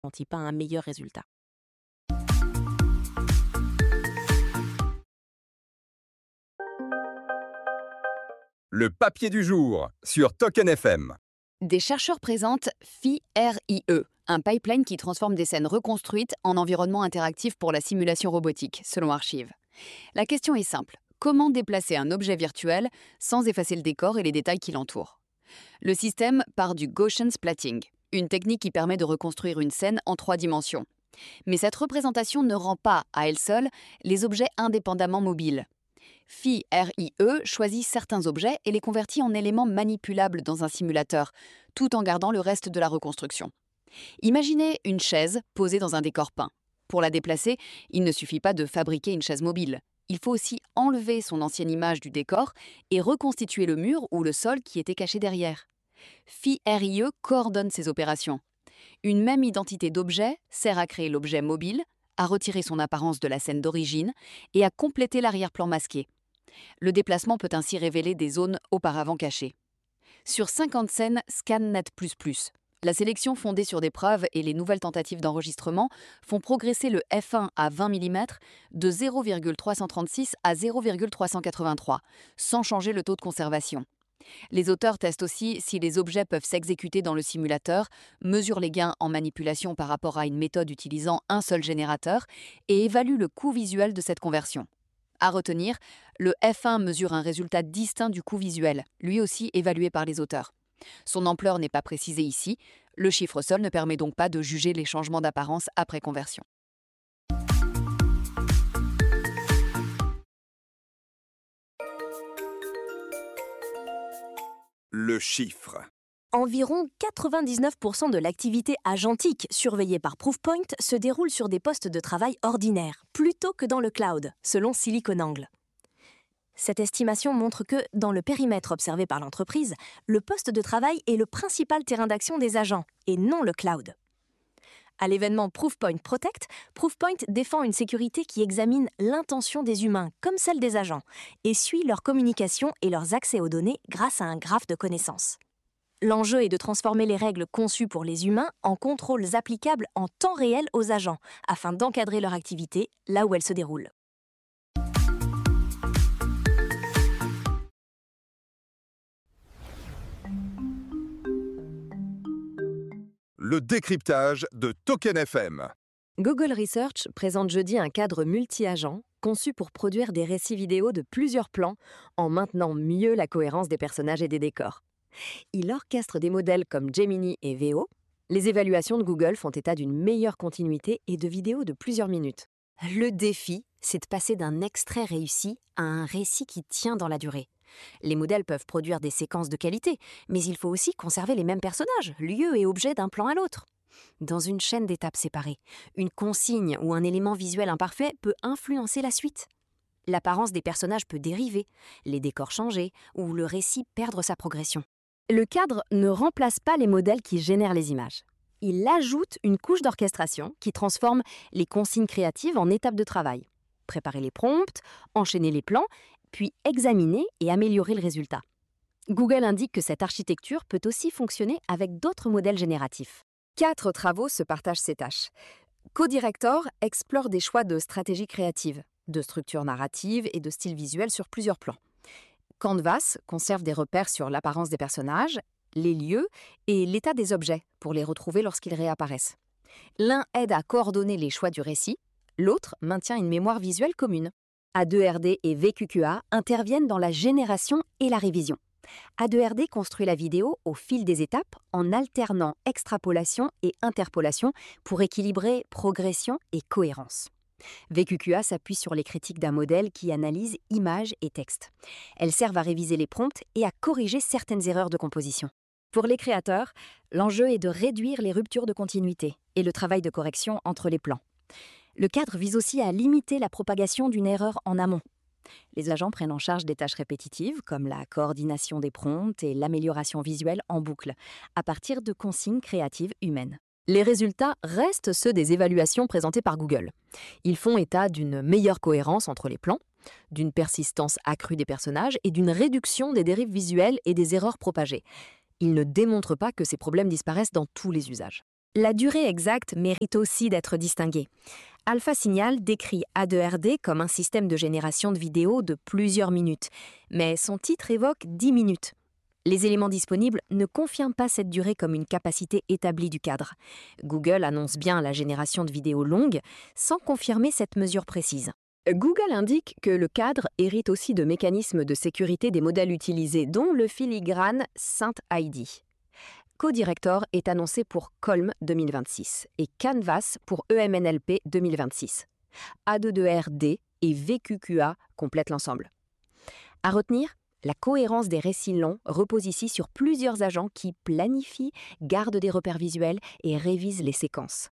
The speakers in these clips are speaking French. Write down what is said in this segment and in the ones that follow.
garantit pas un meilleur résultat. Le papier du jour sur Token FM. Des chercheurs présentent FIRIE, un pipeline qui transforme des scènes reconstruites en environnement interactif pour la simulation robotique, selon Archive. La question est simple. Comment déplacer un objet virtuel sans effacer le décor et les détails qui l'entourent? Le système part du Gaussian splatting, une technique qui permet de reconstruire une scène en 3 dimensions. Mais cette représentation ne rend pas, à elle seule, les objets indépendamment mobiles. FIRIE choisit certains objets et les convertit en éléments manipulables dans un simulateur, tout en gardant le reste de la reconstruction. Imaginez une chaise posée dans un décor peint. Pour la déplacer, il ne suffit pas de fabriquer une chaise mobile. Il faut aussi enlever son ancienne image du décor et reconstituer le mur ou le sol qui était caché derrière. FIRIE coordonne ces opérations. Une même identité d'objet sert à créer l'objet mobile, à retirer son apparence de la scène d'origine et à compléter l'arrière-plan masqué. Le déplacement peut ainsi révéler des zones auparavant cachées. Sur 50 scènes ScanNet++, la sélection fondée sur des preuves et les nouvelles tentatives d'enregistrement font progresser le f1 à 20 mm de 0,336 à 0,383, sans changer le taux de conservation. Les auteurs testent aussi si les objets peuvent s'exécuter dans le simulateur, mesurent les gains en manipulation par rapport à une méthode utilisant un seul générateur et évaluent le coût visuel de cette conversion. À retenir, le F1 mesure un résultat distinct du coût visuel, lui aussi évalué par les auteurs. Son ampleur n'est pas précisée ici, le chiffre seul ne permet donc pas de juger les changements d'apparence après conversion. Le chiffre. Environ 99% de l'activité agentique surveillée par Proofpoint se déroule sur des postes de travail ordinaires, plutôt que dans le cloud, selon SiliconANGLE. Cette estimation montre que, dans le périmètre observé par l'entreprise, le poste de travail est le principal terrain d'action des agents, et non le cloud. À l'événement Proofpoint Protect, Proofpoint défend une sécurité qui examine l'intention des humains comme celle des agents et suit leur communication et leurs accès aux données grâce à un graphe de connaissances. L'enjeu est de transformer les règles conçues pour les humains en contrôles applicables en temps réel aux agents, afin d'encadrer leur activité là où elle se déroule. Le décryptage de Token FM. Google Research présente jeudi un cadre multi-agent conçu pour produire des récits vidéo de plusieurs plans en maintenant mieux la cohérence des personnages et des décors. Il orchestre des modèles comme Gemini et Veo. Les évaluations de Google font état d'une meilleure continuité et de vidéos de plusieurs minutes. Le défi, c'est de passer d'un extrait réussi à un récit qui tient dans la durée. Les modèles peuvent produire des séquences de qualité, mais il faut aussi conserver les mêmes personnages, lieux et objets d'un plan à l'autre. Dans une chaîne d'étapes séparées, une consigne ou un élément visuel imparfait peut influencer la suite. L'apparence des personnages peut dériver, les décors changer ou le récit perdre sa progression. Le cadre ne remplace pas les modèles qui génèrent les images. Il ajoute une couche d'orchestration qui transforme les consignes créatives en étapes de travail. Préparer les prompts, enchaîner les plans, puis examiner et améliorer le résultat. Google indique que cette architecture peut aussi fonctionner avec d'autres modèles génératifs. 4 travaux se partagent ces tâches. CoDirector explore des choix de stratégie créative, de structure narrative et de style visuel sur plusieurs plans. Canvas conserve des repères sur l'apparence des personnages, les lieux et l'état des objets pour les retrouver lorsqu'ils réapparaissent. L'un aide à coordonner les choix du récit, l'autre maintient une mémoire visuelle commune. A2RD et VQQA interviennent dans la génération et la révision. A2RD construit la vidéo au fil des étapes en alternant extrapolation et interpolation pour équilibrer progression et cohérence. VQQA s'appuie sur les critiques d'un modèle qui analyse images et textes. Elles servent à réviser les prompts et à corriger certaines erreurs de composition. Pour les créateurs, l'enjeu est de réduire les ruptures de continuité et le travail de correction entre les plans. Le cadre vise aussi à limiter la propagation d'une erreur en amont. Les agents prennent en charge des tâches répétitives comme la coordination des prompts et l'amélioration visuelle en boucle, à partir de consignes créatives humaines. Les résultats restent ceux des évaluations présentées par Google. Ils font état d'une meilleure cohérence entre les plans, d'une persistance accrue des personnages et d'une réduction des dérives visuelles et des erreurs propagées. Ils ne démontrent pas que ces problèmes disparaissent dans tous les usages. La durée exacte mérite aussi d'être distinguée. Alpha Signal décrit A2RD comme un système de génération de vidéos de plusieurs minutes, mais son titre évoque 10 minutes. Les éléments disponibles ne confirment pas cette durée comme une capacité établie du cadre. Google annonce bien la génération de vidéos longues, sans confirmer cette mesure précise. Google indique que le cadre hérite aussi de mécanismes de sécurité des modèles utilisés, dont le filigrane SynthID. Codirector est annoncé pour Colm 2026 et Canvas pour EMNLP 2026. A22RD et VQQA complètent l'ensemble. À retenir, la cohérence des récits longs repose ici sur plusieurs agents qui planifient, gardent des repères visuels et révisent les séquences.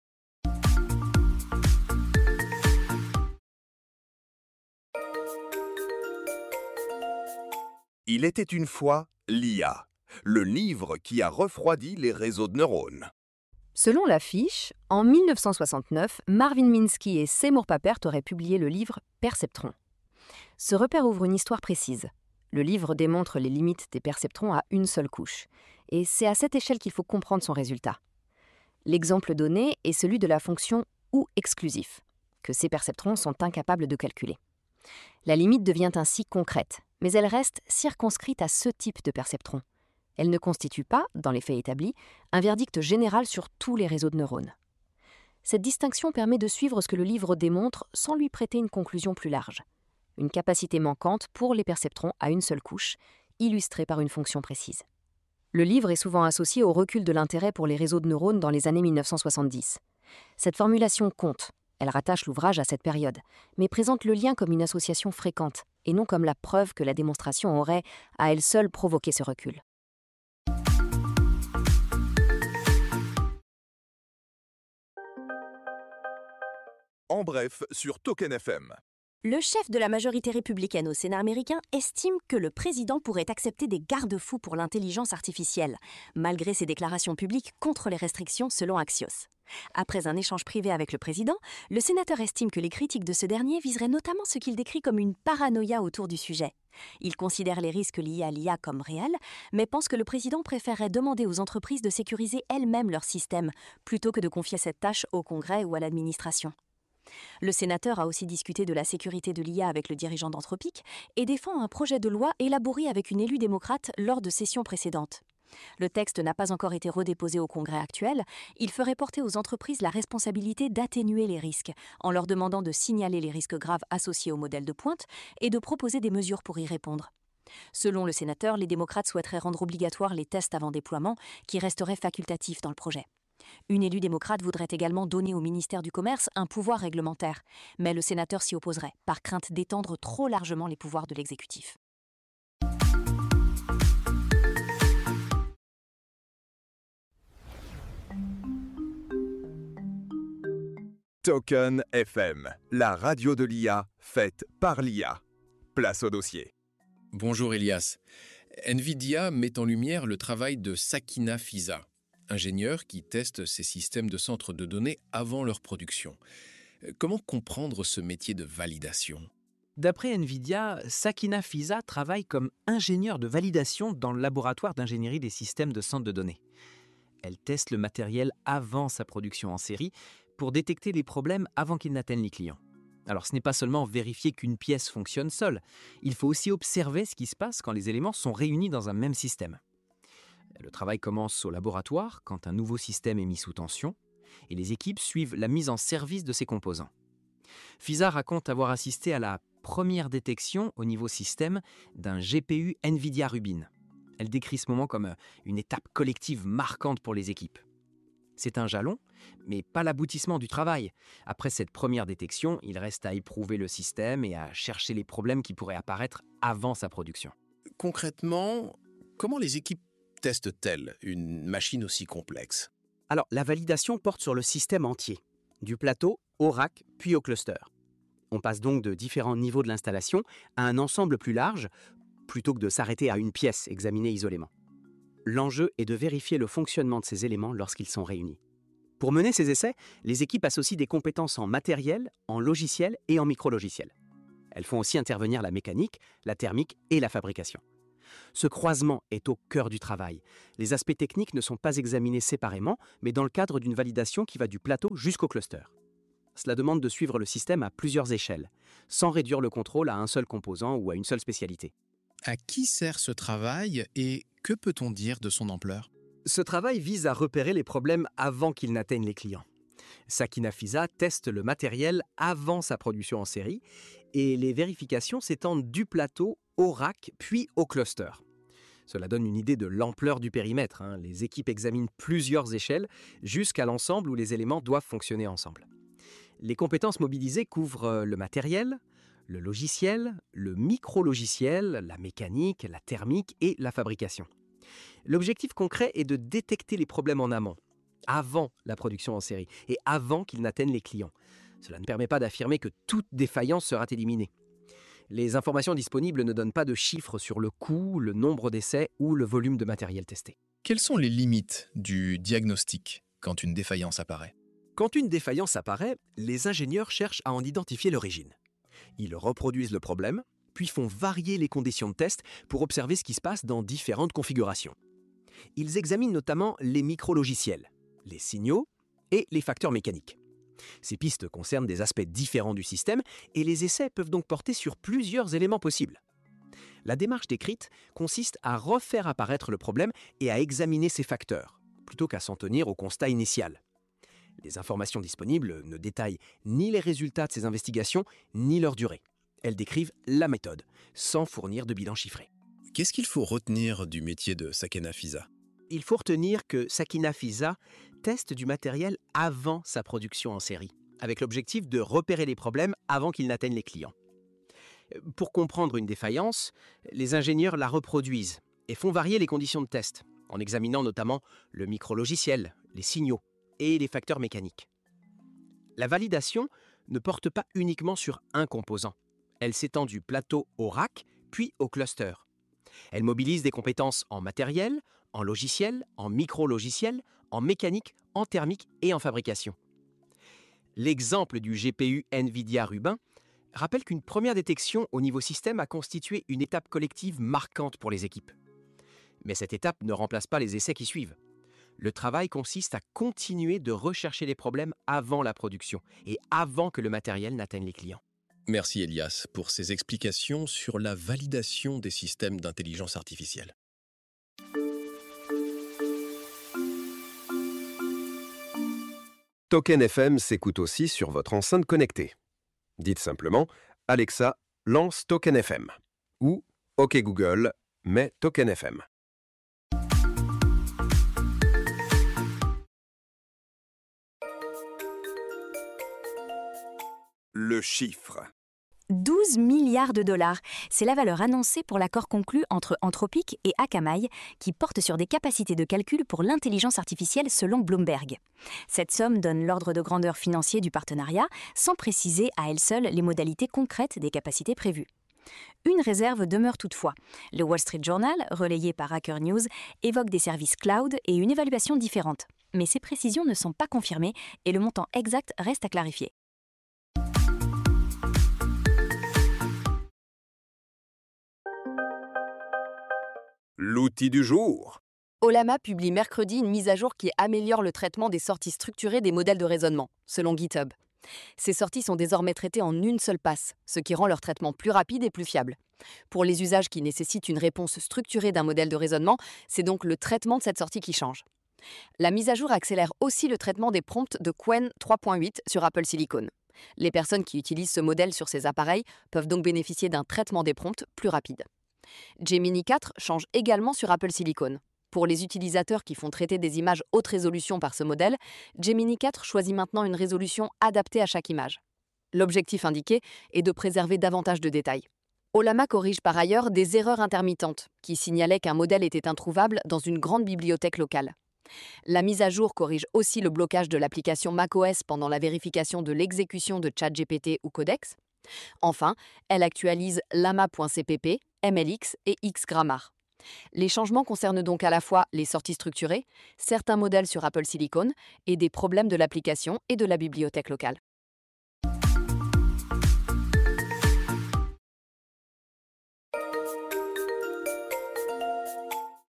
Il était une fois l'IA, le livre qui a refroidi les réseaux de neurones. Selon l'affiche, en 1969, Marvin Minsky et Seymour Papert auraient publié le livre Perceptron. Ce repère ouvre une histoire précise. Le livre démontre les limites des perceptrons à une seule couche. Et c'est à cette échelle qu'il faut comprendre son résultat. L'exemple donné est celui de la fonction ou exclusif, que ces perceptrons sont incapables de calculer. La limite devient ainsi concrète, mais elle reste circonscrite à ce type de perceptron. Elle ne constitue pas, dans les faits établis, un verdict général sur tous les réseaux de neurones. Cette distinction permet de suivre ce que le livre démontre sans lui prêter une conclusion plus large. Une capacité manquante pour les perceptrons à une seule couche, illustrée par une fonction précise. Le livre est souvent associé au recul de l'intérêt pour les réseaux de neurones dans les années 1970. Cette formulation compte, elle rattache l'ouvrage à cette période, mais présente le lien comme une association fréquente, et non comme la preuve que la démonstration aurait, à elle seule, provoqué ce recul. En bref, sur Token FM. Le chef de la majorité républicaine au Sénat américain estime que le président pourrait accepter des garde-fous pour l'intelligence artificielle, malgré ses déclarations publiques contre les restrictions selon Axios. Après un échange privé avec le président, le sénateur estime que les critiques de ce dernier viseraient notamment ce qu'il décrit comme une paranoïa autour du sujet. Il considère les risques liés à l'IA comme réels, mais pense que le président préférerait demander aux entreprises de sécuriser elles-mêmes leur système, plutôt que de confier cette tâche au Congrès ou à l'administration. Le sénateur a aussi discuté de la sécurité de l'IA avec le dirigeant d'Anthropic et défend un projet de loi élaboré avec une élue démocrate lors de sessions précédentes. Le texte n'a pas encore été redéposé au Congrès actuel. Il ferait porter aux entreprises la responsabilité d'atténuer les risques, en leur demandant de signaler les risques graves associés au modèle de pointe et de proposer des mesures pour y répondre. Selon le sénateur, les démocrates souhaiteraient rendre obligatoires les tests avant déploiement, qui resteraient facultatifs dans le projet. Une élue démocrate voudrait également donner au ministère du Commerce un pouvoir réglementaire, mais le sénateur s'y opposerait, par crainte d'étendre trop largement les pouvoirs de l'exécutif. Token FM, la radio de l'IA faite par l'IA. Place au dossier. Bonjour Elias. NVIDIA met en lumière le travail de Sakina Fiza, ingénieur qui teste ces systèmes de centres de données avant leur production. Comment comprendre ce métier de validation ? D'après NVIDIA, Sakina Fiza travaille comme ingénieure de validation dans le laboratoire d'ingénierie des systèmes de centres de données. Elle teste le matériel avant sa production en série pour détecter les problèmes avant qu'ils n'atteignent les clients. Alors ce n'est pas seulement vérifier qu'une pièce fonctionne seule, il faut aussi observer ce qui se passe quand les éléments sont réunis dans un même système. Le travail commence au laboratoire quand un nouveau système est mis sous tension et les équipes suivent la mise en service de ses composants. Fiza raconte avoir assisté à la première détection au niveau système d'un GPU NVIDIA Rubin. Elle décrit ce moment comme une étape collective marquante pour les équipes. C'est un jalon, mais pas l'aboutissement du travail. Après cette première détection, il reste à éprouver le système et à chercher les problèmes qui pourraient apparaître avant sa production. Concrètement, comment les équipes testent-elles une machine aussi complexe ? Alors, la validation porte sur le système entier, du plateau au rack puis au cluster. On passe donc de différents niveaux de l'installation à un ensemble plus large, plutôt que de s'arrêter à une pièce examinée isolément. L'enjeu est de vérifier le fonctionnement de ces éléments lorsqu'ils sont réunis. Pour mener ces essais, les équipes associent des compétences en matériel, en logiciel et en micro-logiciel. Elles font aussi intervenir la mécanique, la thermique et la fabrication. Ce croisement est au cœur du travail. Les aspects techniques ne sont pas examinés séparément, mais dans le cadre d'une validation qui va du plateau jusqu'au cluster. Cela demande de suivre le système à plusieurs échelles, sans réduire le contrôle à un seul composant ou à une seule spécialité. À qui sert ce travail et que peut-on dire de son ampleur? Ce travail vise à repérer les problèmes avant qu'ils n'atteignent les clients. Sakina Fisa teste le matériel avant sa production en série et les vérifications s'étendent du plateau au rack puis au cluster. Cela donne une idée de l'ampleur du périmètre. Les équipes examinent plusieurs échelles jusqu'à l'ensemble où les éléments doivent fonctionner ensemble. Les compétences mobilisées couvrent le matériel, le logiciel, le micro-logiciel, la mécanique, la thermique et la fabrication. L'objectif concret est de détecter les problèmes en amont, avant la production en série et avant qu'ils n'atteignent les clients. Cela ne permet pas d'affirmer que toute défaillance sera éliminée. Les informations disponibles ne donnent pas de chiffres sur le coût, le nombre d'essais ou le volume de matériel testé. Quelles sont les limites du diagnostic quand une défaillance apparaît? Quand une défaillance apparaît, les ingénieurs cherchent à en identifier l'origine. Ils reproduisent le problème, puis font varier les conditions de test pour observer ce qui se passe dans différentes configurations. Ils examinent notamment les micro-logiciels, les signaux et les facteurs mécaniques. Ces pistes concernent des aspects différents du système et les essais peuvent donc porter sur plusieurs éléments possibles. La démarche décrite consiste à refaire apparaître le problème et à examiner ces facteurs, plutôt qu'à s'en tenir au constat initial. Les informations disponibles ne détaillent ni les résultats de ces investigations, ni leur durée. Elles décrivent la méthode, sans fournir de bilan chiffré. Qu'est-ce qu'il faut retenir du métier de Sakina Fisa? Il faut retenir que Sakina Fisa teste du matériel avant sa production en série, avec l'objectif de repérer les problèmes avant qu'ils n'atteignent les clients. Pour comprendre une défaillance, les ingénieurs la reproduisent et font varier les conditions de test, en examinant notamment le micro-logiciel, les signaux et les facteurs mécaniques. La validation ne porte pas uniquement sur un composant. Elle s'étend du plateau au rack, puis au cluster. Elle mobilise des compétences en matériel, en logiciel, en micro-logiciel, en mécanique, en thermique et en fabrication. L'exemple du GPU NVIDIA Rubin rappelle qu'une première détection au niveau système a constitué une étape collective marquante pour les équipes. Mais cette étape ne remplace pas les essais qui suivent. Le travail consiste à continuer de rechercher les problèmes avant la production et avant que le matériel n'atteigne les clients. Merci Elias pour ces explications sur la validation des systèmes d'intelligence artificielle. Token FM s'écoute aussi sur votre enceinte connectée. Dites simplement « Alexa, lance Token FM » ou « OK Google, mets Token FM ». Le chiffre. 12 milliards de dollars. C'est la valeur annoncée pour l'accord conclu entre Anthropic et Akamai, qui porte sur des capacités de calcul pour l'intelligence artificielle selon Bloomberg. Cette somme donne l'ordre de grandeur financier du partenariat, sans préciser à elle seule les modalités concrètes des capacités prévues. Une réserve demeure toutefois. Le Wall Street Journal, relayé par Hacker News, évoque des services cloud et une évaluation différente. Mais ces précisions ne sont pas confirmées et le montant exact reste à clarifier. L'outil du jour. Ollama publie mercredi une mise à jour qui améliore le traitement des sorties structurées des modèles de raisonnement, selon GitHub. Ces sorties sont désormais traitées en une seule passe, ce qui rend leur traitement plus rapide et plus fiable. Pour les usages qui nécessitent une réponse structurée d'un modèle de raisonnement, c'est donc le traitement de cette sortie qui change. La mise à jour accélère aussi le traitement des prompts de Qwen 3.8 sur Apple Silicon. Les personnes qui utilisent ce modèle sur ces appareils peuvent donc bénéficier d'un traitement des prompts plus rapide. Gemini 4 change également sur Apple Silicon. Pour les utilisateurs qui font traiter des images haute résolution par ce modèle, Gemini 4 choisit maintenant une résolution adaptée à chaque image. L'objectif indiqué est de préserver davantage de détails. Ollama corrige par ailleurs des erreurs intermittentes qui signalaient qu'un modèle était introuvable dans une grande bibliothèque locale. La mise à jour corrige aussi le blocage de l'application macOS pendant la vérification de l'exécution de ChatGPT ou Codex. Enfin, elle actualise Llama.cpp, MLX et Xgrammar. Les changements concernent donc à la fois les sorties structurées, certains modèles sur Apple Silicon et des problèmes de l'application et de la bibliothèque locale.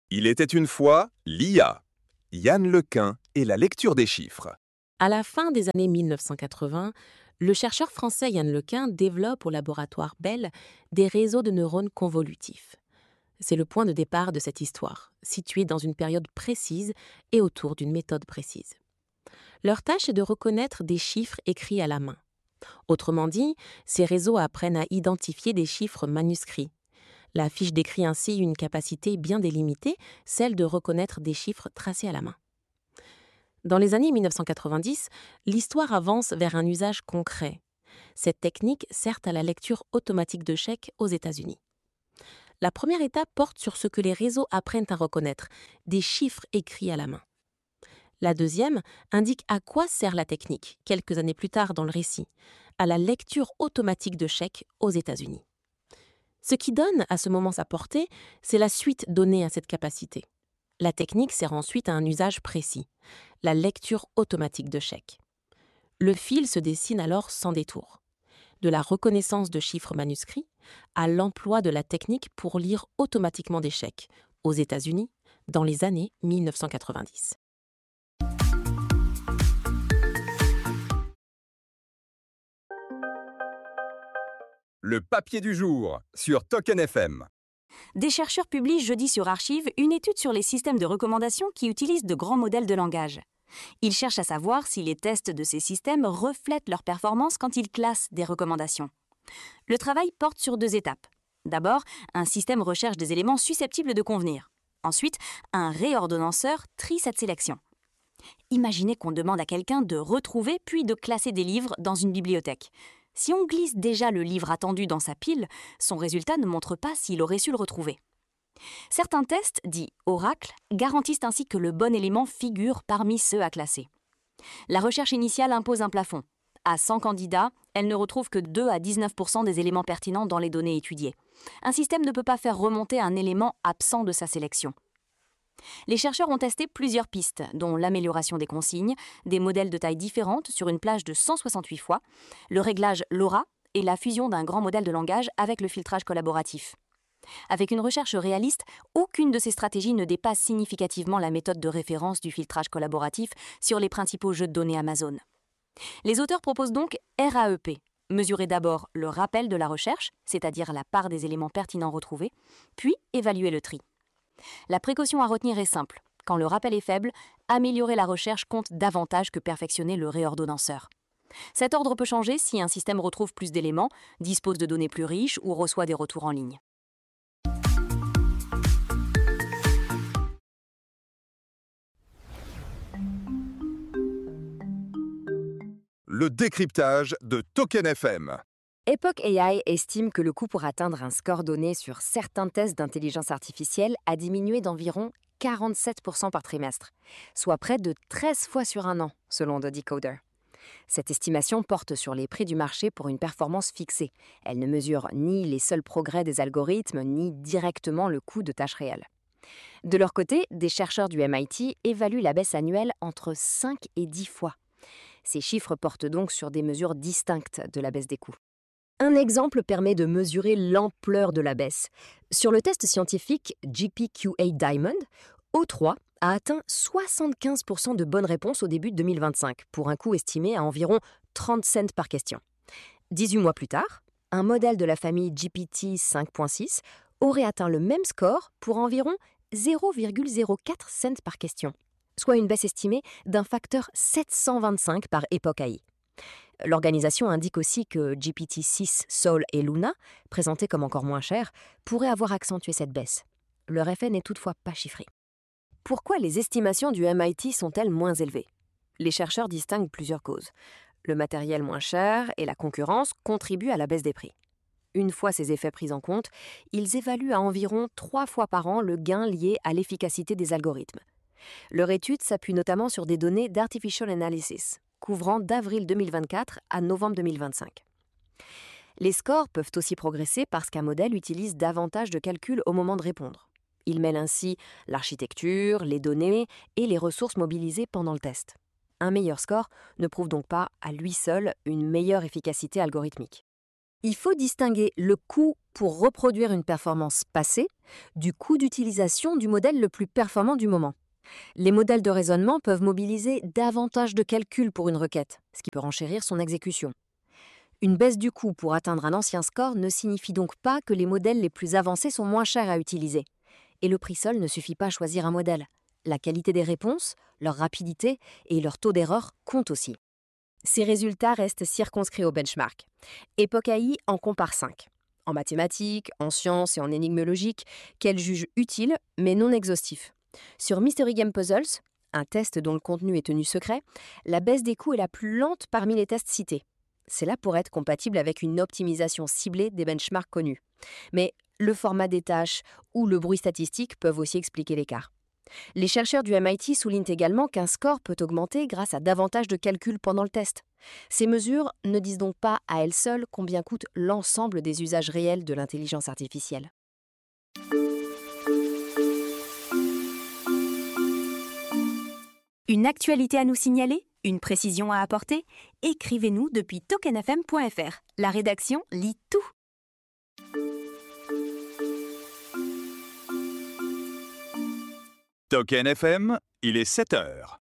Il était une fois l'IA, Yann Lequin et la lecture des chiffres. À la fin des années 1980, le chercheur français Yann Lequin développe au laboratoire Bell des réseaux de neurones convolutifs. C'est le point de départ de cette histoire, située dans une période précise et autour d'une méthode précise. Leur tâche est de reconnaître des chiffres écrits à la main. Autrement dit, ces réseaux apprennent à identifier des chiffres manuscrits. La fiche décrit ainsi une capacité bien délimitée, celle de reconnaître des chiffres tracés à la main. Dans les années 1990, l'histoire avance vers un usage concret. Cette technique sert à la lecture automatique de chèques aux États-Unis. La première étape porte sur ce que les réseaux apprennent à reconnaître, des chiffres écrits à la main. La deuxième indique à quoi sert la technique, quelques années plus tard dans le récit, à la lecture automatique de chèques aux États-Unis. Ce qui donne à ce moment sa portée, c'est la suite donnée à cette capacité. La technique sert ensuite à un usage précis, la lecture automatique de chèques. Le fil se dessine alors sans détour. De la reconnaissance de chiffres manuscrits à l'emploi de la technique pour lire automatiquement des chèques aux États-Unis dans les années 1990. Le papier du jour sur Token FM. Des chercheurs publient jeudi sur Archive une étude sur les systèmes de recommandation qui utilisent de grands modèles de langage. Ils cherchent à savoir si les tests de ces systèmes reflètent leur performance quand ils classent des recommandations. Le travail porte sur 2 étapes. D'abord, un système recherche des éléments susceptibles de convenir. Ensuite, un réordonnanceur trie cette sélection. Imaginez qu'on demande à quelqu'un de retrouver puis de classer des livres dans une bibliothèque. Si on glisse déjà le livre attendu dans sa pile, son résultat ne montre pas s'il aurait su le retrouver. Certains tests, dits oracles, garantissent ainsi que le bon élément figure parmi ceux à classer. La recherche initiale impose un plafond. À 100 candidats, elle ne retrouve que 2 à 19% des éléments pertinents dans les données étudiées. Un système ne peut pas faire remonter un élément absent de sa sélection. Les chercheurs ont testé plusieurs pistes, dont l'amélioration des consignes, des modèles de tailles différentes sur une plage de 168 fois, le réglage LoRa et la fusion d'un grand modèle de langage avec le filtrage collaboratif. Avec une recherche réaliste, aucune de ces stratégies ne dépasse significativement la méthode de référence du filtrage collaboratif sur les principaux jeux de données Amazon. Les auteurs proposent donc RAEP, mesurer d'abord le rappel de la recherche, c'est-à-dire la part des éléments pertinents retrouvés, puis évaluer le tri. La précaution à retenir est simple. Quand le rappel est faible, améliorer la recherche compte davantage que perfectionner le réordonnanceur. Cet ordre peut changer si un système retrouve plus d'éléments, dispose de données plus riches ou reçoit des retours en ligne. Le décryptage de Token FM. Epoch AI estime que le coût pour atteindre un score donné sur certains tests d'intelligence artificielle a diminué d'environ 47% par trimestre, soit près de 13 fois sur un an, selon The Decoder. Cette estimation porte sur les prix du marché pour une performance fixée. Elle ne mesure ni les seuls progrès des algorithmes, ni directement le coût de tâches réelles. De leur côté, des chercheurs du MIT évaluent la baisse annuelle entre 5 et 10 fois. Ces chiffres portent donc sur des mesures distinctes de la baisse des coûts. Un exemple permet de mesurer l'ampleur de la baisse. Sur le test scientifique GPQA Diamond, O3 a atteint 75% de bonnes réponses au début de 2025, pour un coût estimé à environ 30 cents par question. 18 mois plus tard, un modèle de la famille GPT 5.6 aurait atteint le même score pour environ 0,04 cents par question, soit une baisse estimée d'un facteur 725 par Epoch AI. L'organisation indique aussi que GPT-6, Sol et Luna, présentés comme encore moins chers, pourraient avoir accentué cette baisse. Leur effet n'est toutefois pas chiffré. Pourquoi les estimations du MIT sont-elles moins élevées ? Les chercheurs distinguent plusieurs causes. Le matériel moins cher et la concurrence contribuent à la baisse des prix. Une fois ces effets pris en compte, ils évaluent à environ 3 fois par an le gain lié à l'efficacité des algorithmes. Leur étude s'appuie notamment sur des données d'Artificial Analysis, couvrant d'avril 2024 à novembre 2025. Les scores peuvent aussi progresser parce qu'un modèle utilise davantage de calculs au moment de répondre. Il mêle ainsi l'architecture, les données et les ressources mobilisées pendant le test. Un meilleur score ne prouve donc pas à lui seul une meilleure efficacité algorithmique. Il faut distinguer le coût pour reproduire une performance passée du coût d'utilisation du modèle le plus performant du moment. Les modèles de raisonnement peuvent mobiliser davantage de calculs pour une requête, ce qui peut renchérir son exécution. Une baisse du coût pour atteindre un ancien score ne signifie donc pas que les modèles les plus avancés sont moins chers à utiliser. Et le prix seul ne suffit pas à choisir un modèle. La qualité des réponses, leur rapidité et leur taux d'erreur comptent aussi. Ces résultats restent circonscrits au benchmark. Epoch AI en compare 5. En mathématiques, en sciences et en énigmes logiques, qu'elle juge utiles mais non exhaustifs. Sur Mystery Game Puzzles, un test dont le contenu est tenu secret, la baisse des coûts est la plus lente parmi les tests cités. C'est là pour être compatible avec une optimisation ciblée des benchmarks connus. Mais le format des tâches ou le bruit statistique peuvent aussi expliquer l'écart. Les chercheurs du MIT soulignent également qu'un score peut augmenter grâce à davantage de calculs pendant le test. Ces mesures ne disent donc pas à elles seules combien coûte l'ensemble des usages réels de l'intelligence artificielle. Une actualité à nous signaler? Une précision à apporter? Écrivez-nous depuis tokenfm.fr. La rédaction lit tout. Token FM, il est 7 heures.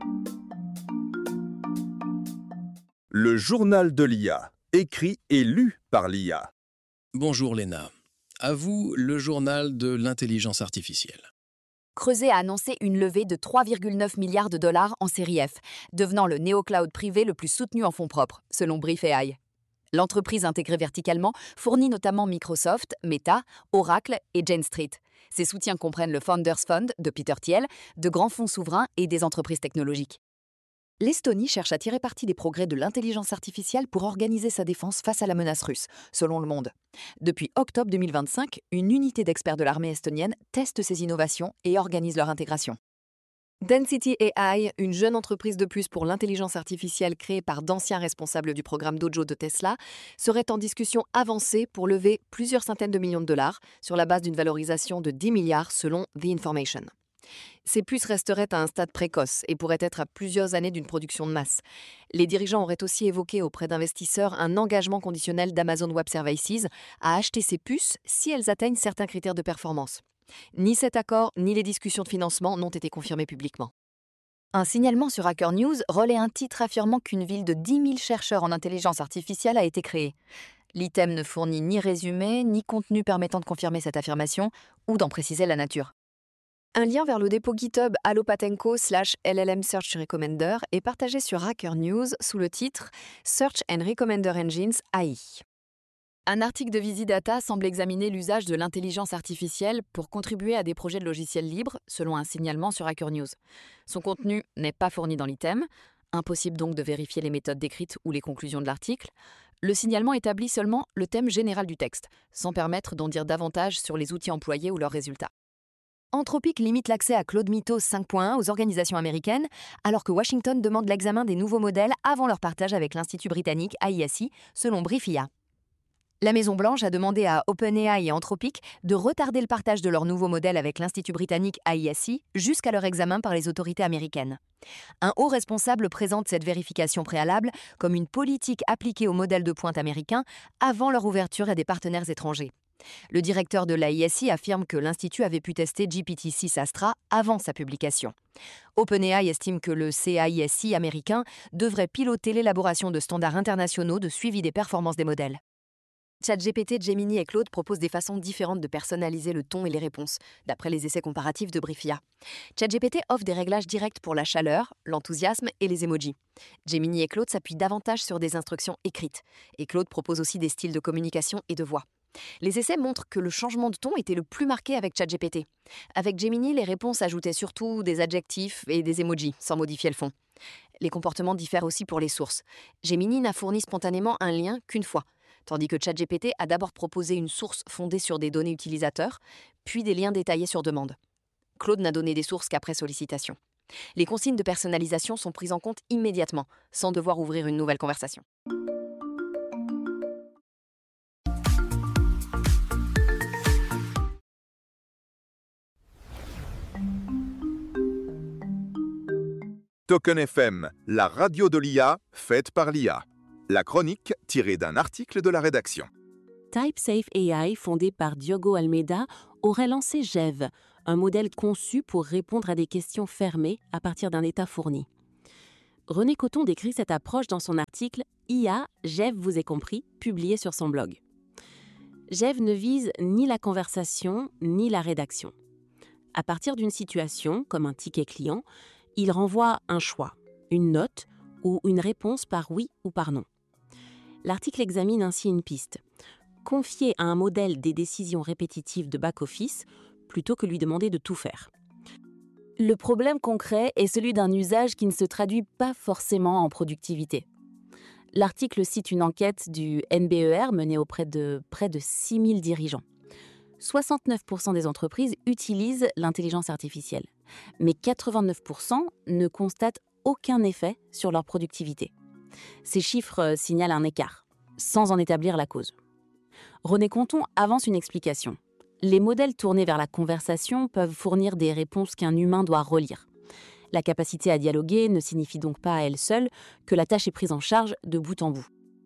Le journal de l'IA, écrit et lu par l'IA. Bonjour Léna. À vous, le journal de l'intelligence artificielle. Creuset a annoncé une levée de 3,9 milliards de dollars en série F, devenant le néo-cloud privé le plus soutenu en fonds propres, selon Brief AI. L'entreprise intégrée verticalement fournit notamment Microsoft, Meta, Oracle et Jane Street. Ses soutiens comprennent le Founders Fund de Peter Thiel, de grands fonds souverains et des entreprises technologiques. L'Estonie cherche à tirer parti des progrès de l'intelligence artificielle pour organiser sa défense face à la menace russe, selon Le Monde. Depuis octobre 2025, une unité d'experts de l'armée estonienne teste ces innovations et organise leur intégration. Density AI, une jeune entreprise de plus pour l'intelligence artificielle créée par d'anciens responsables du programme Dojo de Tesla, serait en discussion avancée pour lever plusieurs centaines de millions de dollars sur la base d'une valorisation de 10 milliards selon The Information. Ces puces resteraient à un stade précoce et pourraient être à plusieurs années d'une production de masse. Les dirigeants auraient aussi évoqué auprès d'investisseurs un engagement conditionnel d'Amazon Web Services à acheter ces puces si elles atteignent certains critères de performance. Ni cet accord, ni les discussions de financement n'ont été confirmés publiquement. Un signalement sur Hacker News relaie un titre affirmant qu'une ville de 10 000 chercheurs en intelligence artificielle a été créée. L'item ne fournit ni résumé, ni contenu permettant de confirmer cette affirmation ou d'en préciser la nature. Un lien vers le dépôt GitHub Allopatenko/LLM Search Recommender est partagé sur Hacker News sous le titre Search and Recommender Engines AI. Un article de Visidata semble examiner l'usage de l'intelligence artificielle pour contribuer à des projets de logiciels libres, selon un signalement sur Hacker News. Son contenu n'est pas fourni dans l'item, impossible donc de vérifier les méthodes décrites ou les conclusions de l'article. Le signalement établit seulement le thème général du texte, sans permettre d'en dire davantage sur les outils employés ou leurs résultats. Anthropic limite l'accès à Claude Mythos 5.1 aux organisations américaines, alors que Washington demande l'examen des nouveaux modèles avant leur partage avec l'Institut britannique AISI, selon Brief IA. La Maison-Blanche a demandé à OpenAI et Anthropic de retarder le partage de leurs nouveaux modèles avec l'Institut britannique AISI jusqu'à leur examen par les autorités américaines. Un haut responsable présente cette vérification préalable comme une politique appliquée aux modèles de pointe américains avant leur ouverture à des partenaires étrangers. Le directeur de l'AISI affirme que l'Institut avait pu tester GPT-6 Astra avant sa publication. OpenAI estime que le CAISI américain devrait piloter l'élaboration de standards internationaux de suivi des performances des modèles. ChatGPT, Gemini et Claude proposent des façons différentes de personnaliser le ton et les réponses, d'après les essais comparatifs de Brief IA. ChatGPT offre des réglages directs pour la chaleur, l'enthousiasme et les emojis. Gemini et Claude s'appuient davantage sur des instructions écrites, et Claude propose aussi des styles de communication et de voix. Les essais montrent que le changement de ton était le plus marqué avec ChatGPT. Avec Gemini, les réponses ajoutaient surtout des adjectifs et des emojis, sans modifier le fond. Les comportements diffèrent aussi pour les sources. Gemini n'a fourni spontanément un lien qu'une fois, tandis que ChatGPT a d'abord proposé une source fondée sur des données utilisateurs, puis des liens détaillés sur demande. Claude n'a donné des sources qu'après sollicitation. Les consignes de personnalisation sont prises en compte immédiatement, sans devoir ouvrir une nouvelle conversation. Token FM, la radio de l'IA, faite par l'IA. La chronique tirée d'un article de la rédaction. TypeSafe AI, fondé par Diogo Almeida, aurait lancé Jev, un modèle conçu pour répondre à des questions fermées à partir d'un état fourni. René Coton décrit cette approche dans son article « IA, Jev vous est compris », publié sur son blog. Jev ne vise ni la conversation ni la rédaction. À partir d'une situation, comme un ticket client, il renvoie un choix, une note ou une réponse par oui ou par non. L'article examine ainsi une piste. Confier à un modèle des décisions répétitives de back-office plutôt que lui demander de tout faire. Le problème concret est celui d'un usage qui ne se traduit pas forcément en productivité. L'article cite une enquête du NBER menée auprès de près de 6000 dirigeants. 69% des entreprises utilisent l'intelligence artificielle, mais 89% ne constatent aucun effet sur leur productivité. Ces chiffres signalent un écart, sans en établir la cause. René Coton avance une explication. Les modèles tournés vers la conversation peuvent fournir des réponses qu'un humain doit relire. La capacité à dialoguer ne signifie donc pas à elle seule que la tâche est prise en charge de bout en bout.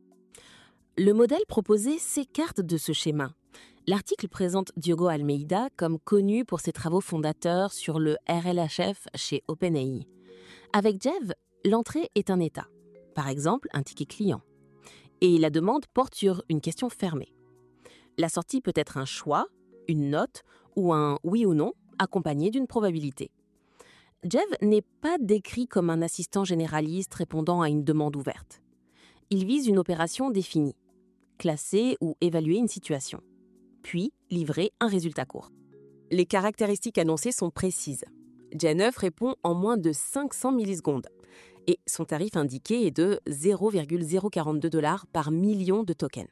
Le modèle proposé s'écarte de ce schéma. L'article présente Diogo Almeida comme connu pour ses travaux fondateurs sur le RLHF chez OpenAI. Avec Jev, l'entrée est un état, par exemple un ticket client. Et la demande porte sur une question fermée. La sortie peut être un choix, une note ou un oui ou non accompagné d'une probabilité. Jev n'est pas décrit comme un assistant généraliste répondant à une demande ouverte. Il vise une opération définie, classer ou évaluer une situation, puis livrer un résultat court. Les caractéristiques annoncées sont précises. Gen9 répond en moins de 500 millisecondes et son tarif indiqué est de 0,042 $ par million de tokens.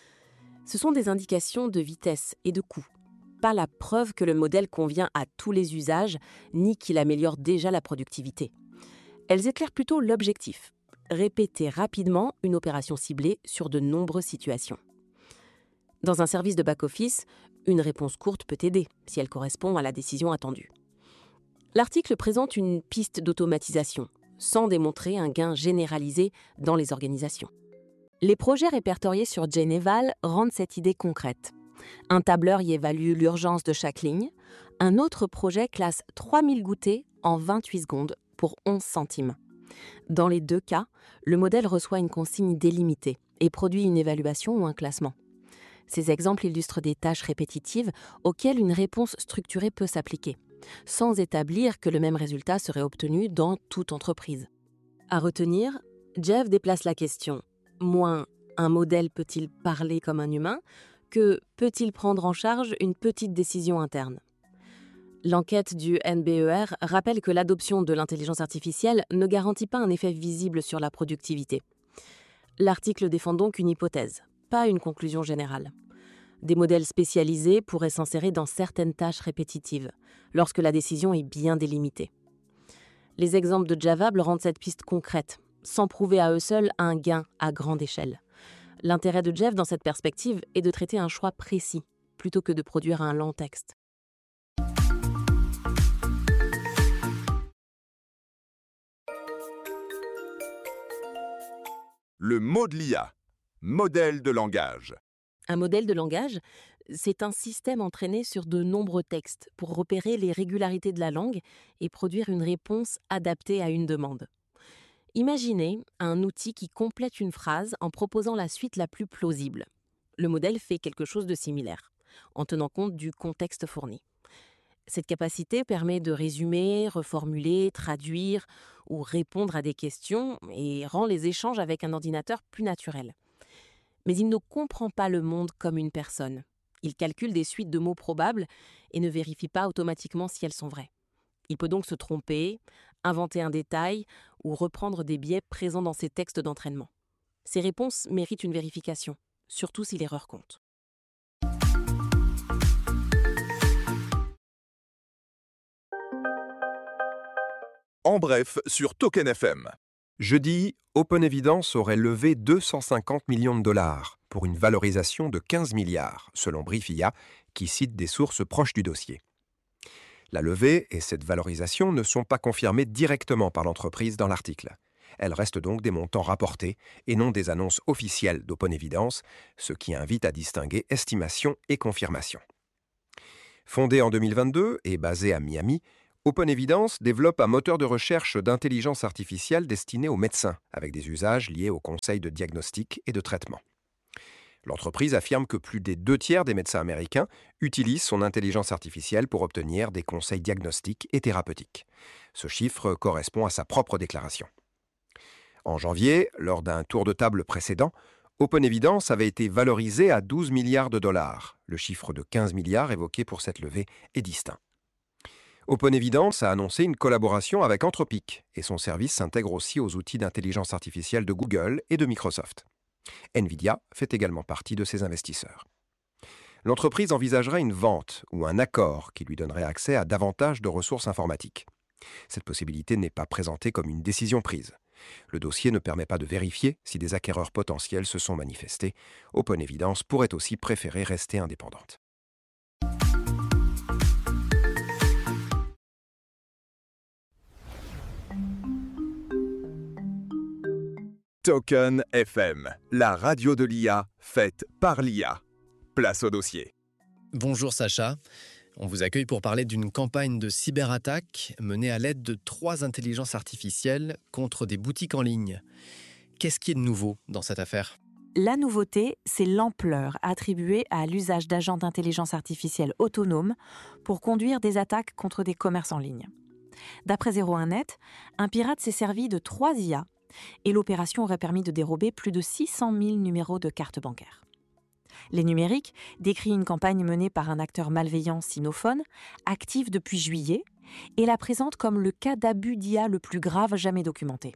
Ce sont des indications de vitesse et de coût, pas la preuve que le modèle convient à tous les usages, ni qu'il améliore déjà la productivité. Elles éclairent plutôt l'objectif, répéter rapidement une opération ciblée sur de nombreuses situations. Dans un service de back-office, une réponse courte peut aider, si elle correspond à la décision attendue. L'article présente une piste d'automatisation, sans démontrer un gain généralisé dans les organisations. Les projets répertoriés sur Geneval rendent cette idée concrète. Un tableur y évalue l'urgence de chaque ligne. Un autre projet classe 3000 goûters en 28 secondes pour 11 centimes. Dans les deux cas, le modèle reçoit une consigne délimitée et produit une évaluation ou un classement. Ces exemples illustrent des tâches répétitives auxquelles une réponse structurée peut s'appliquer, sans établir que le même résultat serait obtenu dans toute entreprise. À retenir, Jev déplace la question moins un modèle peut-il parler comme un humain que peut-il prendre en charge une petite décision interne. L'enquête du NBER rappelle que l'adoption de l'intelligence artificielle ne garantit pas un effet visible sur la productivité. L'article défend donc une hypothèse, pas une conclusion générale. Des modèles spécialisés pourraient s'insérer dans certaines tâches répétitives, lorsque la décision est bien délimitée. Les exemples de Javable rendent cette piste concrète, sans prouver à eux seuls un gain à grande échelle. L'intérêt de Jev dans cette perspective est de traiter un choix précis, plutôt que de produire un lent texte. Le mot de l'IA, modèle de langage. Un modèle de langage, c'est un système entraîné sur de nombreux textes pour repérer les régularités de la langue et produire une réponse adaptée à une demande. Imaginez un outil qui complète une phrase en proposant la suite la plus plausible. Le modèle fait quelque chose de similaire, en tenant compte du contexte fourni. Cette capacité permet de résumer, reformuler, traduire ou répondre à des questions et rend les échanges avec un ordinateur plus naturels. Mais il ne comprend pas le monde comme une personne. Il calcule des suites de mots probables et ne vérifie pas automatiquement si elles sont vraies. Il peut donc se tromper, inventer un détail ou reprendre des biais présents dans ses textes d'entraînement. Ces réponses méritent une vérification, surtout si l'erreur compte. En bref, sur Token FM. Jeudi, OpenEvidence aurait levé 250 millions de dollars pour une valorisation de 15 milliards, selon Briefia, qui cite des sources proches du dossier. La levée et cette valorisation ne sont pas confirmées directement par l'entreprise dans l'article. Elles restent donc des montants rapportés et non des annonces officielles d'OpenEvidence, ce qui invite à distinguer estimation et confirmation. Fondée en 2022 et basée à Miami, OpenEvidence développe un moteur de recherche d'intelligence artificielle destiné aux médecins, avec des usages liés aux conseils de diagnostic et de traitement. L'entreprise affirme que plus des 2/3 des médecins américains utilisent son intelligence artificielle pour obtenir des conseils diagnostiques et thérapeutiques. Ce chiffre correspond à sa propre déclaration. En janvier, lors d'un tour de table précédent, OpenEvidence avait été valorisé à 12 milliards de dollars. Le chiffre de 15 milliards évoqué pour cette levée est distinct. OpenEvidence a annoncé une collaboration avec Anthropic et son service s'intègre aussi aux outils d'intelligence artificielle de Google et de Microsoft. Nvidia fait également partie de ces investisseurs. L'entreprise envisagerait une vente ou un accord qui lui donnerait accès à davantage de ressources informatiques. Cette possibilité n'est pas présentée comme une décision prise. Le dossier ne permet pas de vérifier si des acquéreurs potentiels se sont manifestés. OpenEvidence pourrait aussi préférer rester indépendante. Token FM, la radio de l'IA faite par l'IA. Place au dossier. Bonjour Sacha. On vous accueille pour parler d'une campagne de cyberattaque menée à l'aide de 3 intelligences artificielles contre des boutiques en ligne. Qu'est-ce qui est de nouveau dans cette affaire ? La nouveauté, c'est l'ampleur attribuée à l'usage d'agents d'intelligence artificielle autonomes pour conduire des attaques contre des commerces en ligne. D'après 01net, un pirate s'est servi de 3 IA et l'opération aurait permis de dérober plus de 600 000 numéros de cartes bancaires. Les Numériques décrit une campagne menée par un acteur malveillant sinophone, active depuis juillet, et la présente comme le cas d'abus d'IA le plus grave jamais documenté.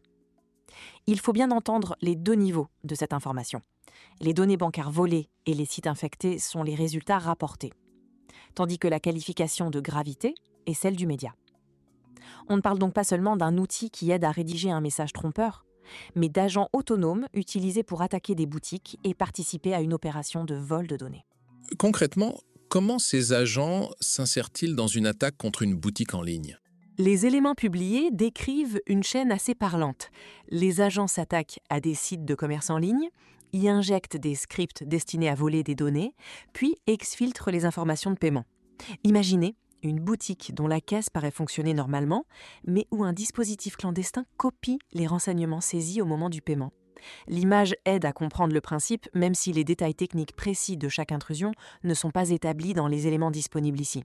Il faut bien entendre les 2 niveaux de cette information. Les données bancaires volées et les sites infectés sont les résultats rapportés, tandis que la qualification de gravité est celle du média. On ne parle donc pas seulement d'un outil qui aide à rédiger un message trompeur, mais d'agents autonomes utilisés pour attaquer des boutiques et participer à une opération de vol de données. Concrètement, comment ces agents s'insèrent-ils dans une attaque contre une boutique en ligne ? Les éléments publiés décrivent une chaîne assez parlante. Les agents s'attaquent à des sites de commerce en ligne, y injectent des scripts destinés à voler des données, puis exfiltrent les informations de paiement. Imaginez une boutique dont la caisse paraît fonctionner normalement, mais où un dispositif clandestin copie les renseignements saisis au moment du paiement. L'image aide à comprendre le principe, même si les détails techniques précis de chaque intrusion ne sont pas établis dans les éléments disponibles ici.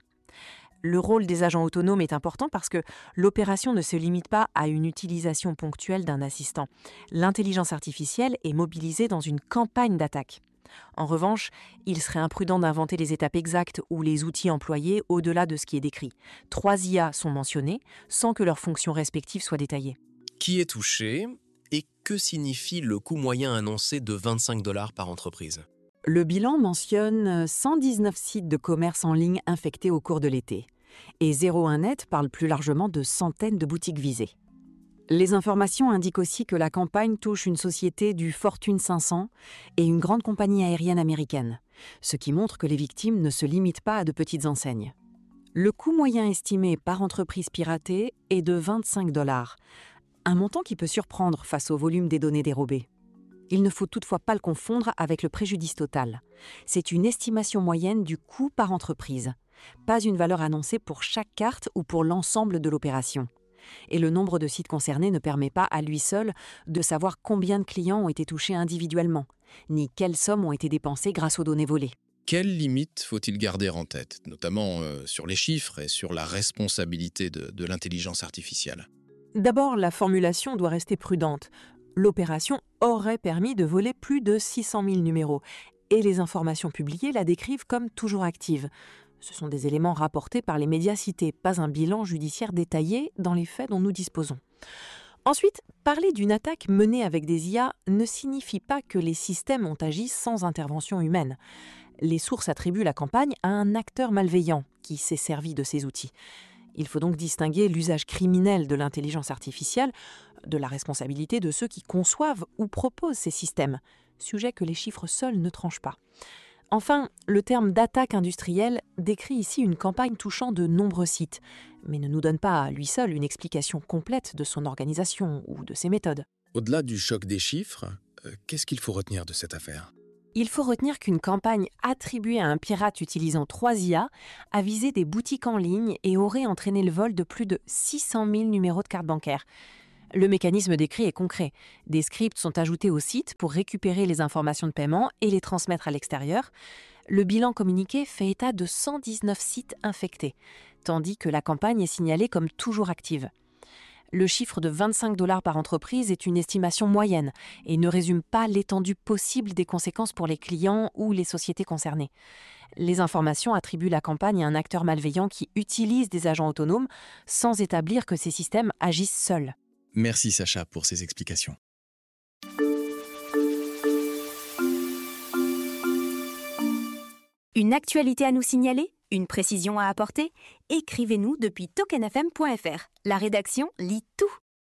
Le rôle des agents autonomes est important parce que l'opération ne se limite pas à une utilisation ponctuelle d'un assistant. L'intelligence artificielle est mobilisée dans une campagne d'attaque. En revanche, il serait imprudent d'inventer les étapes exactes ou les outils employés au-delà de ce qui est décrit. 3 IA sont mentionnés sans que leurs fonctions respectives soient détaillées. Qui est touché et que signifie le coût moyen annoncé de 25 $ par entreprise ? Le bilan mentionne 119 sites de commerce en ligne infectés au cours de l'été. Et 01net parle plus largement de centaines de boutiques visées. Les informations indiquent aussi que la campagne touche une société du Fortune 500 et une grande compagnie aérienne américaine, ce qui montre que les victimes ne se limitent pas à de petites enseignes. Le coût moyen estimé par entreprise piratée est de 25 $, un montant qui peut surprendre face au volume des données dérobées. Il ne faut toutefois pas le confondre avec le préjudice total. C'est une estimation moyenne du coût par entreprise, pas une valeur annoncée pour chaque carte ou pour l'ensemble de l'opération. Et le nombre de sites concernés ne permet pas à lui seul de savoir combien de clients ont été touchés individuellement, ni quelles sommes ont été dépensées grâce aux données volées. Quelles limites faut-il garder en tête, notamment sur les chiffres et sur la responsabilité de l'intelligence artificielle ? D'abord, la formulation doit rester prudente. L'opération aurait permis de voler plus de 600 000 numéros, et les informations publiées la décrivent comme toujours active. Ce sont des éléments rapportés par les médias cités, pas un bilan judiciaire détaillé dans les faits dont nous disposons. Ensuite, parler d'une attaque menée avec des IA ne signifie pas que les systèmes ont agi sans intervention humaine. Les sources attribuent la campagne à un acteur malveillant qui s'est servi de ces outils. Il faut donc distinguer l'usage criminel de l'intelligence artificielle de la responsabilité de ceux qui conçoivent ou proposent ces systèmes, sujet que les chiffres seuls ne tranchent pas. Enfin, le terme d'attaque industrielle décrit ici une campagne touchant de nombreux sites, mais ne nous donne pas à lui seul une explication complète de son organisation ou de ses méthodes. Au-delà du choc des chiffres, qu'est-ce qu'il faut retenir de cette affaire? Il faut retenir qu'une campagne attribuée à un pirate utilisant 3 IA a visé des boutiques en ligne et aurait entraîné le vol de plus de 600 000 numéros de carte bancaire. Le mécanisme décrit est concret. Des scripts sont ajoutés au site pour récupérer les informations de paiement et les transmettre à l'extérieur. Le bilan communiqué fait état de 119 sites infectés, tandis que la campagne est signalée comme toujours active. Le chiffre de 25 $ par entreprise est une estimation moyenne et ne résume pas l'étendue possible des conséquences pour les clients ou les sociétés concernées. Les informations attribuent la campagne à un acteur malveillant qui utilise des agents autonomes sans établir que ces systèmes agissent seuls. Merci Sacha pour ces explications. Une actualité à nous signaler? Une précision à apporter? Écrivez-nous depuis tokenfm.fr. La rédaction lit tout.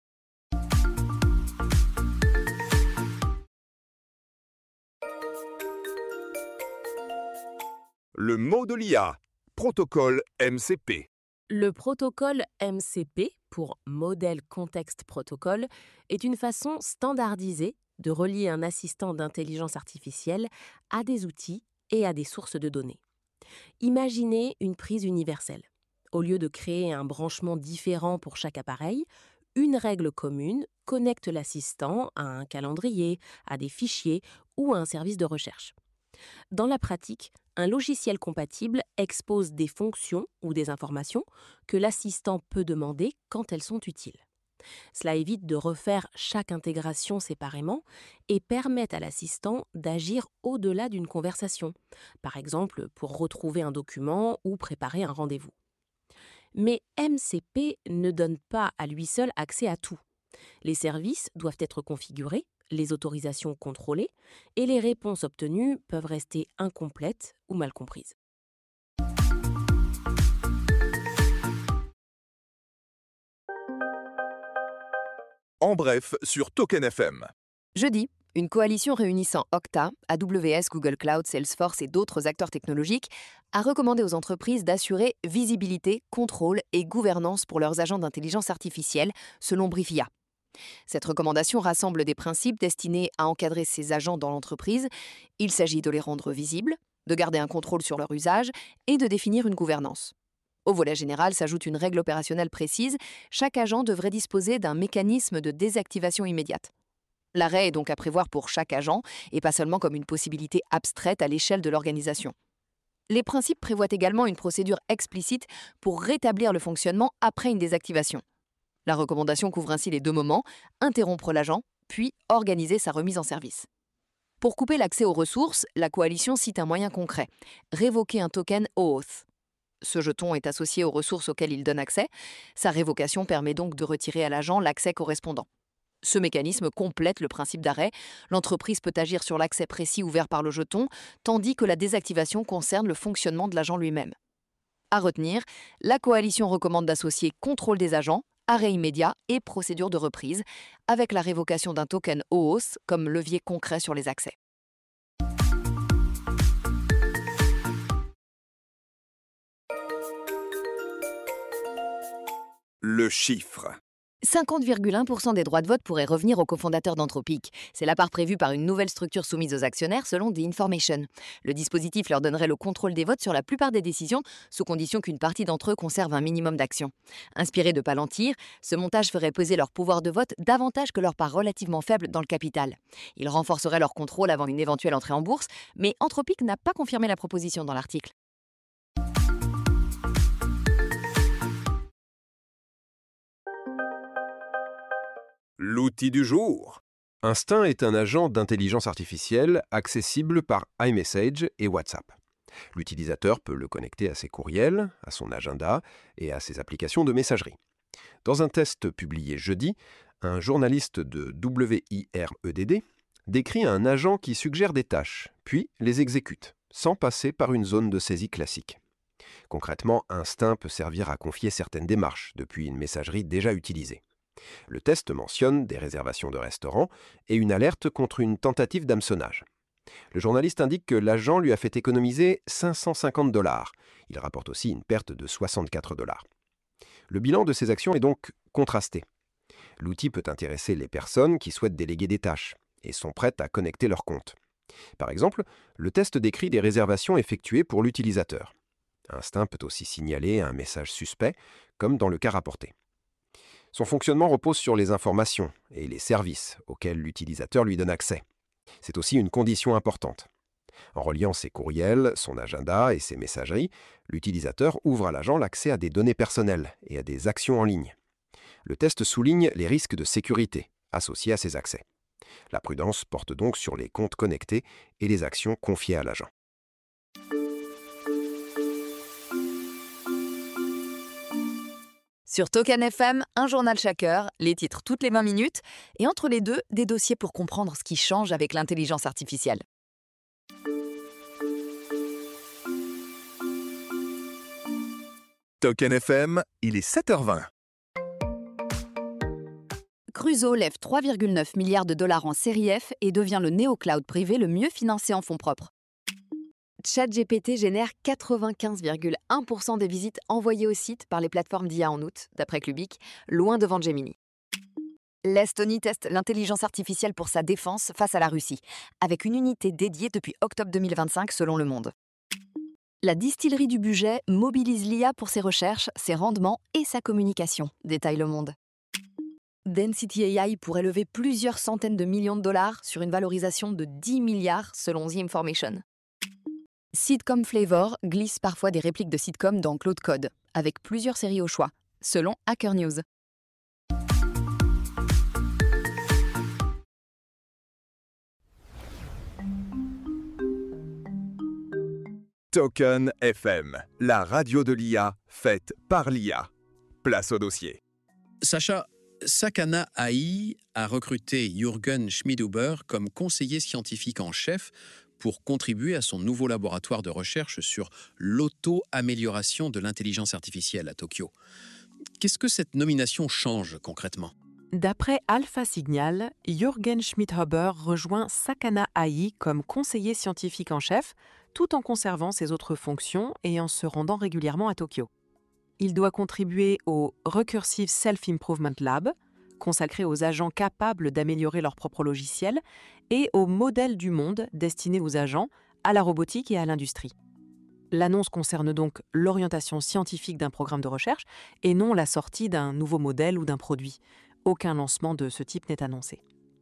Le mot de l'IA. Protocole MCP. Le protocole MCP, pour Model Context Protocol, est une façon standardisée de relier un assistant d'intelligence artificielle à des outils et à des sources de données. Imaginez une prise universelle. Au lieu de créer un branchement différent pour chaque appareil, une règle commune connecte l'assistant à un calendrier, à des fichiers ou à un service de recherche. Dans la pratique, un logiciel compatible expose des fonctions ou des informations que l'assistant peut demander quand elles sont utiles. Cela évite de refaire chaque intégration séparément et permet à l'assistant d'agir au-delà d'une conversation, par exemple pour retrouver un document ou préparer un rendez-vous. Mais MCP ne donne pas à lui seul accès à tout. Les services doivent être configurés, les autorisations contrôlées et les réponses obtenues peuvent rester incomplètes ou mal comprises. En bref, sur Token FM. Jeudi, une coalition réunissant Okta, AWS, Google Cloud, Salesforce et d'autres acteurs technologiques a recommandé aux entreprises d'assurer visibilité, contrôle et gouvernance pour leurs agents d'intelligence artificielle, selon Briefia. Cette recommandation rassemble des principes destinés à encadrer ces agents dans l'entreprise. Il s'agit de les rendre visibles, de garder un contrôle sur leur usage et de définir une gouvernance. Au volet général s'ajoute une règle opérationnelle précise. Chaque agent devrait disposer d'un mécanisme de désactivation immédiate. L'arrêt est donc à prévoir pour chaque agent et pas seulement comme une possibilité abstraite à l'échelle de l'organisation. Les principes prévoient également une procédure explicite pour rétablir le fonctionnement après une désactivation. La recommandation couvre ainsi les deux moments, interrompre l'agent, puis organiser sa remise en service. Pour couper l'accès aux ressources, la coalition cite un moyen concret, révoquer un token OAuth. Ce jeton est associé aux ressources auxquelles il donne accès. Sa révocation permet donc de retirer à l'agent l'accès correspondant. Ce mécanisme complète le principe d'arrêt. L'entreprise peut agir sur l'accès précis ouvert par le jeton, tandis que la désactivation concerne le fonctionnement de l'agent lui-même. À retenir, la coalition recommande d'associer contrôle des agents, arrêt immédiat et procédure de reprise, avec la révocation d'un token OAuth comme levier concret sur les accès. Le chiffre. 50,1% des droits de vote pourraient revenir aux cofondateurs d'Anthropic. C'est la part prévue par une nouvelle structure soumise aux actionnaires selon The Information. Le dispositif leur donnerait le contrôle des votes sur la plupart des décisions, sous condition qu'une partie d'entre eux conserve un minimum d'actions. Inspiré de Palantir, ce montage ferait peser leur pouvoir de vote davantage que leur part relativement faible dans le capital. Il renforcerait leur contrôle avant une éventuelle entrée en bourse, mais Anthropic n'a pas confirmé la proposition dans l'article. L'outil du jour. Instinct est un agent d'intelligence artificielle accessible par iMessage et WhatsApp. L'utilisateur peut le connecter à ses courriels, à son agenda et à ses applications de messagerie. Dans un test publié jeudi, un journaliste de WIREDD décrit un agent qui suggère des tâches, puis les exécute, sans passer par une zone de saisie classique. Concrètement, Instinct peut servir à confier certaines démarches depuis une messagerie déjà utilisée. Le test mentionne des réservations de restaurants et une alerte contre une tentative d'hameçonnage. Le journaliste indique que l'agent lui a fait économiser 550 $. Il rapporte aussi une perte de 64 $. Le bilan de ces actions est donc contrasté. L'outil peut intéresser les personnes qui souhaitent déléguer des tâches et sont prêtes à connecter leur compte. Par exemple, le test décrit des réservations effectuées pour l'utilisateur. Instinct peut aussi signaler un message suspect, comme dans le cas rapporté. Son fonctionnement repose sur les informations et les services auxquels l'utilisateur lui donne accès. C'est aussi une condition importante. En reliant ses courriels, son agenda et ses messageries, l'utilisateur ouvre à l'agent l'accès à des données personnelles et à des actions en ligne. Le test souligne les risques de sécurité associés à ces accès. La prudence porte donc sur les comptes connectés et les actions confiées à l'agent. Sur Token FM, un journal chaque heure, les titres toutes les 20 minutes, et entre les deux, des dossiers pour comprendre ce qui change avec l'intelligence artificielle. Token FM, il est 7h20. Crusoe lève 3,9 milliards de dollars en série F et devient le néo-cloud privé le mieux financé en fonds propres. ChatGPT génère 95,1% des visites envoyées au site par les plateformes d'IA en août, d'après Clubic, loin devant Gemini. L'Estonie teste l'intelligence artificielle pour sa défense face à la Russie, avec une unité dédiée depuis octobre 2025 selon Le Monde. La distillerie du budget mobilise l'IA pour ses recherches, ses rendements et sa communication, détaille Le Monde. Density AI pourrait lever plusieurs centaines de millions de dollars sur une valorisation de 10 milliards selon The Information. Sitcom Flavor glisse parfois des répliques de sitcom dans Claude Code, avec plusieurs séries au choix, selon Hacker News. Token FM, la radio de l'IA faite par l'IA. Place au dossier. Sacha, Sakana AI a recruté Jürgen Schmidhuber comme conseiller scientifique en chef pour contribuer à son nouveau laboratoire de recherche sur l'auto-amélioration de l'intelligence artificielle à Tokyo. Qu'est-ce que cette nomination change concrètement ? D'après Alpha Signal, Jürgen Schmidhuber rejoint Sakana AI comme conseiller scientifique en chef, tout en conservant ses autres fonctions et en se rendant régulièrement à Tokyo. Il doit contribuer au Recursive Self-Improvement Lab, consacré aux agents capables d'améliorer leur propre logiciel, et au modèle du monde destiné aux agents, à la robotique et à l'industrie. L'annonce concerne donc l'orientation scientifique d'un programme de recherche et non la sortie d'un nouveau modèle ou d'un produit. Aucun lancement de ce type n'est annoncé.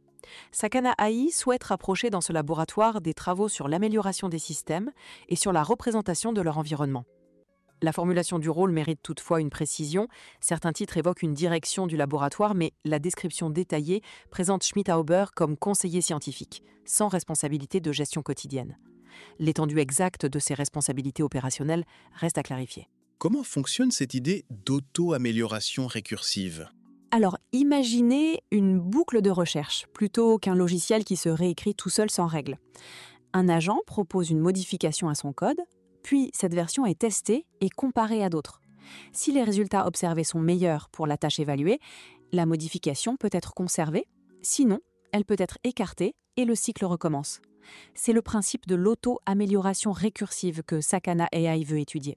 Sakana AI souhaite rapprocher dans ce laboratoire des travaux sur l'amélioration des systèmes et sur la représentation de leur environnement. La formulation du rôle mérite toutefois une précision. Certains titres évoquent une direction du laboratoire, mais la description détaillée présente Schmidhuber comme conseiller scientifique, sans responsabilité de gestion quotidienne. L'étendue exacte de ses responsabilités opérationnelles reste à clarifier. Comment fonctionne cette idée d'auto-amélioration récursive ? Alors, imaginez une boucle de recherche, plutôt qu'un logiciel qui se réécrit tout seul sans règle. Un agent propose une modification à son code, puis cette version est testée et comparée à d'autres. Si les résultats observés sont meilleurs pour la tâche évaluée, la modification peut être conservée, sinon elle peut être écartée et le cycle recommence. C'est le principe de l'auto-amélioration récursive que Sakana AI veut étudier.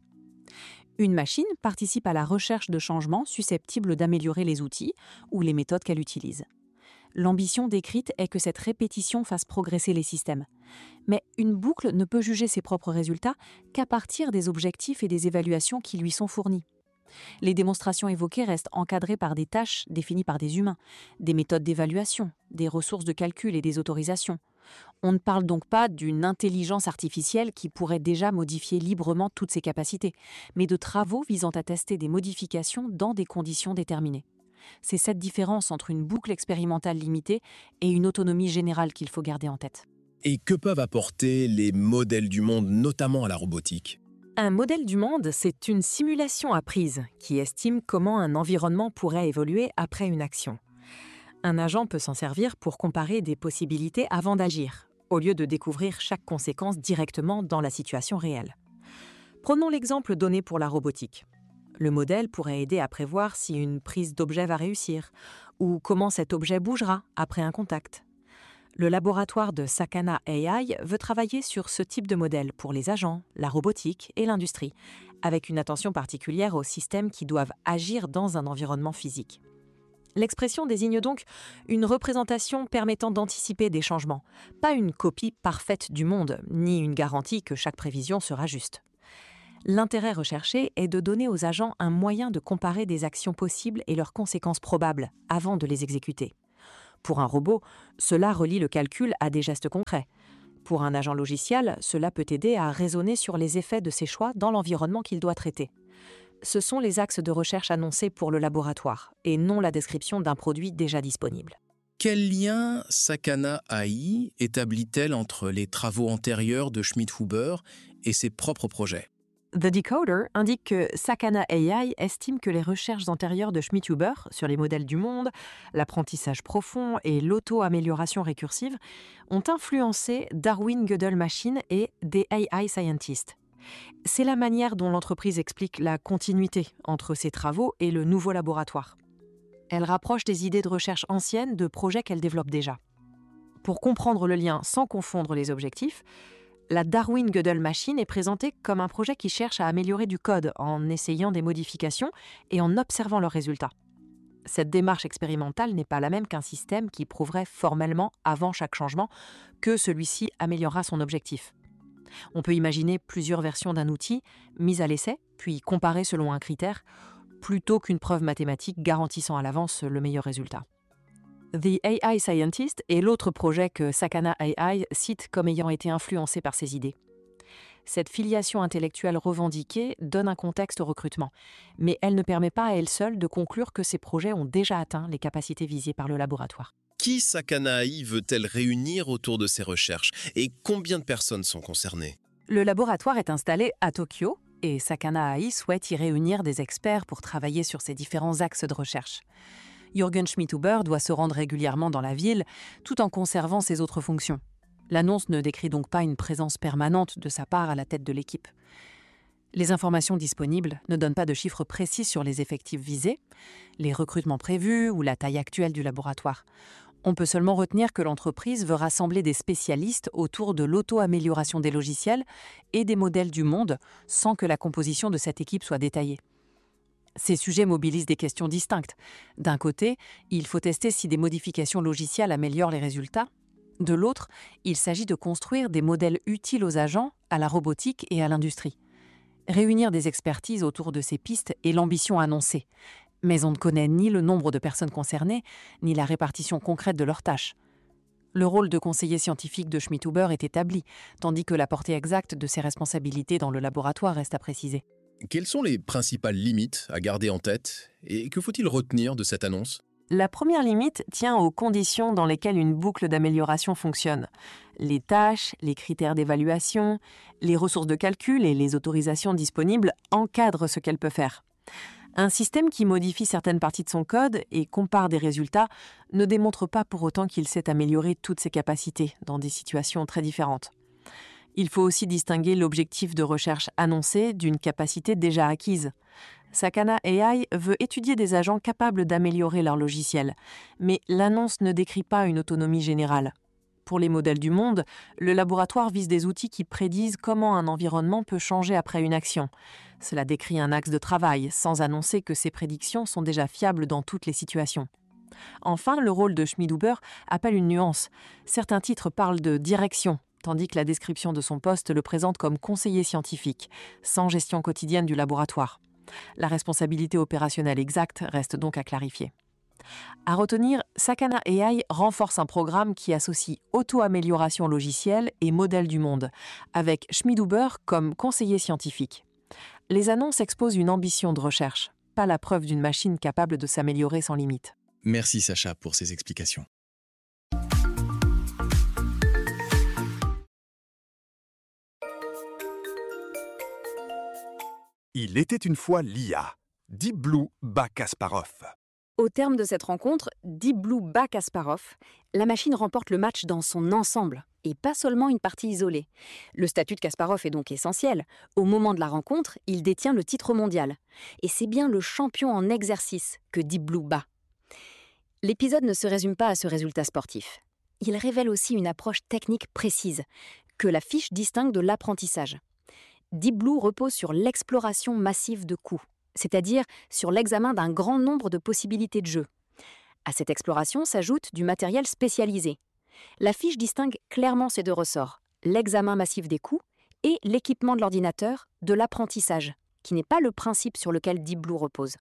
Une machine participe à la recherche de changements susceptibles d'améliorer les outils ou les méthodes qu'elle utilise. L'ambition décrite est que cette répétition fasse progresser les systèmes. Mais une boucle ne peut juger ses propres résultats qu'à partir des objectifs et des évaluations qui lui sont fournis. Les démonstrations évoquées restent encadrées par des tâches définies par des humains, des méthodes d'évaluation, des ressources de calcul et des autorisations. On ne parle donc pas d'une intelligence artificielle qui pourrait déjà modifier librement toutes ses capacités, mais de travaux visant à tester des modifications dans des conditions déterminées. C'est cette différence entre une boucle expérimentale limitée et une autonomie générale qu'il faut garder en tête. Et que peuvent apporter les modèles du monde, notamment à la robotique ? Un modèle du monde, c'est une simulation apprise qui estime comment un environnement pourrait évoluer après une action. Un agent peut s'en servir pour comparer des possibilités avant d'agir, au lieu de découvrir chaque conséquence directement dans la situation réelle. Prenons l'exemple donné pour la robotique. Le modèle pourrait aider à prévoir si une prise d'objet va réussir, ou comment cet objet bougera après un contact. Le laboratoire de Sakana AI veut travailler sur ce type de modèle pour les agents, la robotique et l'industrie, avec une attention particulière aux systèmes qui doivent agir dans un environnement physique. L'expression désigne donc une représentation permettant d'anticiper des changements, pas une copie parfaite du monde, ni une garantie que chaque prévision sera juste. L'intérêt recherché est de donner aux agents un moyen de comparer des actions possibles et leurs conséquences probables avant de les exécuter. Pour un robot, cela relie le calcul à des gestes concrets. Pour un agent logiciel, cela peut aider à raisonner sur les effets de ses choix dans l'environnement qu'il doit traiter. Ce sont les axes de recherche annoncés pour le laboratoire, et non la description d'un produit déjà disponible. Quel lien Sakana AI établit-elle entre les travaux antérieurs de Schmidhuber et ses propres projets ? The Decoder indique que Sakana AI estime que les recherches antérieures de Schmidhuber sur les modèles du monde, l'apprentissage profond et l'auto-amélioration récursive ont influencé Darwin Gödel Machine et des AI Scientists. C'est la manière dont l'entreprise explique la continuité entre ses travaux et le nouveau laboratoire. Elle rapproche des idées de recherche anciennes de projets qu'elle développe déjà. Pour comprendre le lien sans confondre les objectifs, la Darwin Gödel Machine est présentée comme un projet qui cherche à améliorer du code en essayant des modifications et en observant leurs résultats. Cette démarche expérimentale n'est pas la même qu'un système qui prouverait formellement, avant chaque changement, que celui-ci améliorera son objectif. On peut imaginer plusieurs versions d'un outil, mises à l'essai, puis comparées selon un critère, plutôt qu'une preuve mathématique garantissant à l'avance le meilleur résultat. The AI Scientist est l'autre projet que Sakana AI cite comme ayant été influencé par ses idées. Cette filiation intellectuelle revendiquée donne un contexte au recrutement, mais elle ne permet pas à elle seule de conclure que ces projets ont déjà atteint les capacités visées par le laboratoire. Qui Sakana AI veut-elle réunir autour de ses recherches et combien de personnes sont concernées ? Le laboratoire est installé à Tokyo et Sakana AI souhaite y réunir des experts pour travailler sur ces différents axes de recherche. Jürgen Schmidhuber doit se rendre régulièrement dans la ville tout en conservant ses autres fonctions. L'annonce ne décrit donc pas une présence permanente de sa part à la tête de l'équipe. Les informations disponibles ne donnent pas de chiffres précis sur les effectifs visés, les recrutements prévus ou la taille actuelle du laboratoire. On peut seulement retenir que l'entreprise veut rassembler des spécialistes autour de l'auto-amélioration des logiciels et des modèles du monde sans que la composition de cette équipe soit détaillée. Ces sujets mobilisent des questions distinctes. D'un côté, il faut tester si des modifications logicielles améliorent les résultats. De l'autre, il s'agit de construire des modèles utiles aux agents, à la robotique et à l'industrie. Réunir des expertises autour de ces pistes est l'ambition annoncée. Mais on ne connaît ni le nombre de personnes concernées, ni la répartition concrète de leurs tâches. Le rôle de conseiller scientifique de Schmidhuber est établi, tandis que la portée exacte de ses responsabilités dans le laboratoire reste à préciser. Quelles sont les principales limites à garder en tête et que faut-il retenir de cette annonce ? La première limite tient aux conditions dans lesquelles une boucle d'amélioration fonctionne. Les tâches, les critères d'évaluation, les ressources de calcul et les autorisations disponibles encadrent ce qu'elle peut faire. Un système qui modifie certaines parties de son code et compare des résultats ne démontre pas pour autant qu'il sait améliorer toutes ses capacités dans des situations très différentes. Il faut aussi distinguer l'objectif de recherche annoncé d'une capacité déjà acquise. Sakana AI veut étudier des agents capables d'améliorer leur logiciel, mais l'annonce ne décrit pas une autonomie générale. Pour les modèles du monde, le laboratoire vise des outils qui prédisent comment un environnement peut changer après une action. Cela décrit un axe de travail, sans annoncer que ces prédictions sont déjà fiables dans toutes les situations. Enfin, le rôle de Schmidhuber appelle une nuance. Certains titres parlent de direction, tandis que la description de son poste le présente comme conseiller scientifique, sans gestion quotidienne du laboratoire. La responsabilité opérationnelle exacte reste donc à clarifier. À retenir, Sakana AI renforce un programme qui associe auto-amélioration logicielle et modèle du monde, avec Schmidhuber comme conseiller scientifique. Les annonces exposent une ambition de recherche, pas la preuve d'une machine capable de s'améliorer sans limite. Merci Sacha pour ces explications. Il était une fois l'IA. Deep Blue bat Kasparov. Au terme de cette rencontre, Deep Blue bat Kasparov. La machine remporte le match dans son ensemble, et pas seulement une partie isolée. Le statut de Kasparov est donc essentiel. Au moment de la rencontre, il détient le titre mondial. Et c'est bien le champion en exercice que Deep Blue bat. L'épisode ne se résume pas à ce résultat sportif. Il révèle aussi une approche technique précise, que la fiche distingue de l'apprentissage. Deep Blue repose sur l'exploration massive de coups, c'est-à-dire sur l'examen d'un grand nombre de possibilités de jeu. À cette exploration s'ajoute du matériel spécialisé. La fiche distingue clairement ces deux ressorts, l'examen massif des coûts et l'équipement de l'ordinateur de l'apprentissage, qui n'est pas le principe sur lequel Deep Blue repose.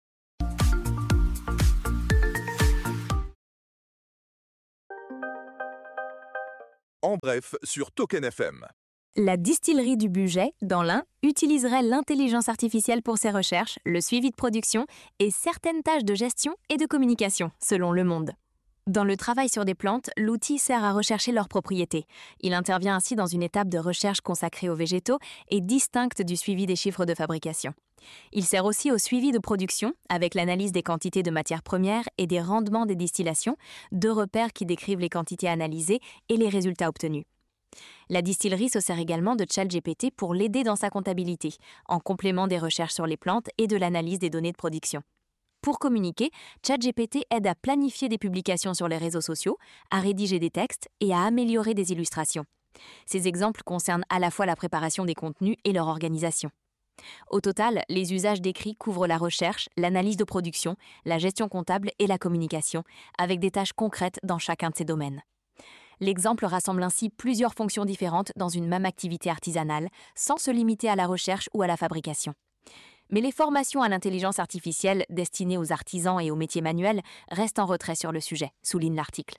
En bref, sur Token FM. La distillerie du Bugey, dans l'Ain, utiliserait l'intelligence artificielle pour ses recherches, le suivi de production et certaines tâches de gestion et de communication, selon Le Monde. Dans le travail sur des plantes, l'outil sert à rechercher leurs propriétés. Il intervient ainsi dans une étape de recherche consacrée aux végétaux et distincte du suivi des chiffres de fabrication. Il sert aussi au suivi de production, avec l'analyse des quantités de matières premières et des rendements des distillations, deux repères qui décrivent les quantités analysées et les résultats obtenus. La distillerie se sert également de ChatGPT pour l'aider dans sa comptabilité, en complément des recherches sur les plantes et de l'analyse des données de production. Pour communiquer, ChatGPT aide à planifier des publications sur les réseaux sociaux, à rédiger des textes et à améliorer des illustrations. Ces exemples concernent à la fois la préparation des contenus et leur organisation. Au total, les usages décrits couvrent la recherche, l'analyse de production, la gestion comptable et la communication, avec des tâches concrètes dans chacun de ces domaines. L'exemple rassemble ainsi plusieurs fonctions différentes dans une même activité artisanale, sans se limiter à la recherche ou à la fabrication. Mais les formations à l'intelligence artificielle destinées aux artisans et aux métiers manuels restent en retrait sur le sujet, souligne l'article.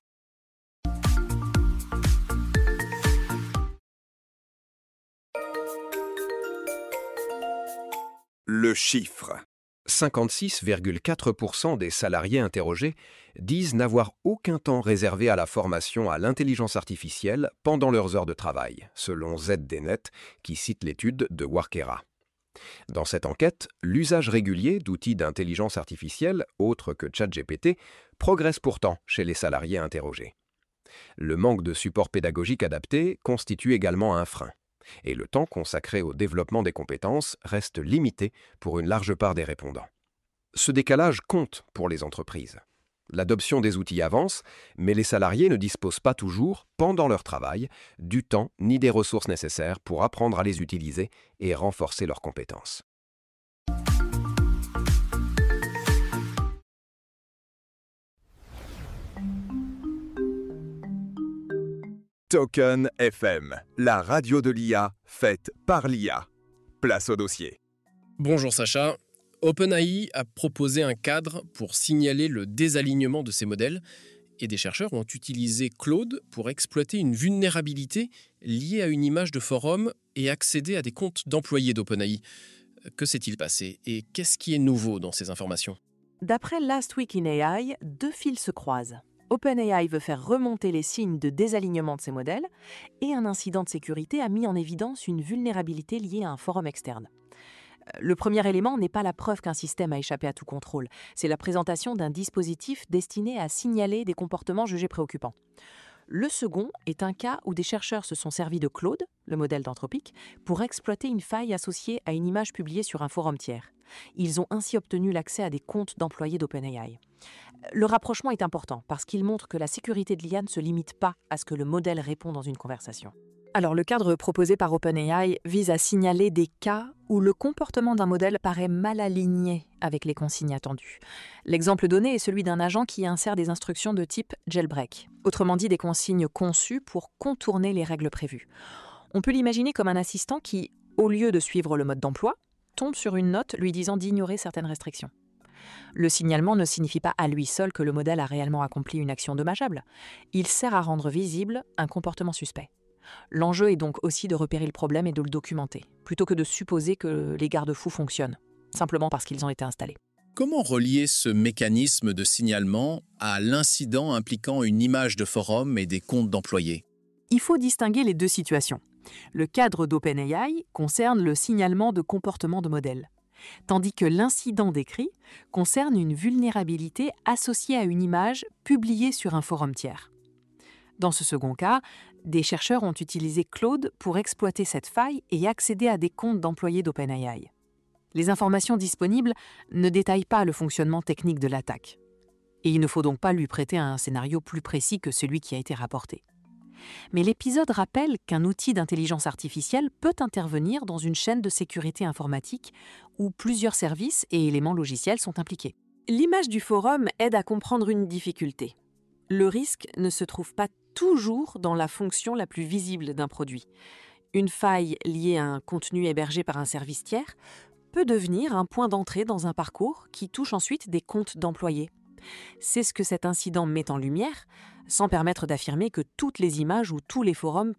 Le chiffre. 56,4% des salariés interrogés disent n'avoir aucun temps réservé à la formation à l'intelligence artificielle pendant leurs heures de travail, selon ZDNet, qui cite l'étude de Workera. Dans cette enquête, l'usage régulier d'outils d'intelligence artificielle, autres que ChatGPT, progresse pourtant chez les salariés interrogés. Le manque de support pédagogique adapté constitue également un frein. Et le temps consacré au développement des compétences reste limité pour une large part des répondants. Ce décalage compte pour les entreprises. L'adoption des outils avance, mais les salariés ne disposent pas toujours, pendant leur travail, du temps ni des ressources nécessaires pour apprendre à les utiliser et renforcer leurs compétences. Token FM, la radio de l'IA faite par l'IA. Place au dossier. Bonjour Sacha. OpenAI a proposé un cadre pour signaler le désalignement de ses modèles et des chercheurs ont utilisé Claude pour exploiter une vulnérabilité liée à une image de forum et accéder à des comptes d'employés d'OpenAI. Que s'est-il passé et qu'est-ce qui est nouveau dans ces informations ? D'après Last Week in AI, deux fils se croisent. OpenAI veut faire remonter les signes de désalignement de ses modèles et un incident de sécurité a mis en évidence une vulnérabilité liée à un forum externe. Le premier élément n'est pas la preuve qu'un système a échappé à tout contrôle, c'est la présentation d'un dispositif destiné à signaler des comportements jugés préoccupants. Le second est un cas où des chercheurs se sont servis de Claude, le modèle d'Anthropic, pour exploiter une faille associée à une image publiée sur un forum tiers. Ils ont ainsi obtenu l'accès à des comptes d'employés d'OpenAI. Le rapprochement est important parce qu'il montre que la sécurité de l'IA ne se limite pas à ce que le modèle répond dans une conversation. Alors, le cadre proposé par OpenAI vise à signaler des cas où le comportement d'un modèle paraît mal aligné avec les consignes attendues. L'exemple donné est celui d'un agent qui insère des instructions de type jailbreak, autrement dit des consignes conçues pour contourner les règles prévues. On peut l'imaginer comme un assistant qui, au lieu de suivre le mode d'emploi, tombe sur une note lui disant d'ignorer certaines restrictions. Le signalement ne signifie pas à lui seul que le modèle a réellement accompli une action dommageable. Il sert à rendre visible un comportement suspect. L'enjeu est donc aussi de repérer le problème et de le documenter, plutôt que de supposer que les garde-fous fonctionnent, simplement parce qu'ils ont été installés. Comment relier ce mécanisme de signalement à l'incident impliquant une image de forum et des comptes d'employés ? Il faut distinguer les deux situations. Le cadre d'OpenAI concerne le signalement de comportement de modèle, tandis que l'incident décrit concerne une vulnérabilité associée à une image publiée sur un forum tiers. Dans ce second cas, des chercheurs ont utilisé Claude pour exploiter cette faille et accéder à des comptes d'employés d'OpenAI. Les informations disponibles ne détaillent pas le fonctionnement technique de l'attaque. Et il ne faut donc pas lui prêter un scénario plus précis que celui qui a été rapporté. Mais l'épisode rappelle qu'un outil d'intelligence artificielle peut intervenir dans une chaîne de sécurité informatique où plusieurs services et éléments logiciels sont impliqués. L'image du forum aide à comprendre une difficulté. Le risque ne se trouve pas toujours dans la fonction la plus visible d'un produit. Une faille liée à un contenu hébergé par un service tiers peut devenir un point d'entrée dans un parcours qui touche ensuite des comptes d'employés. C'est ce que cet incident met en lumière, sans permettre d'affirmer que toutes les images ou tous les forums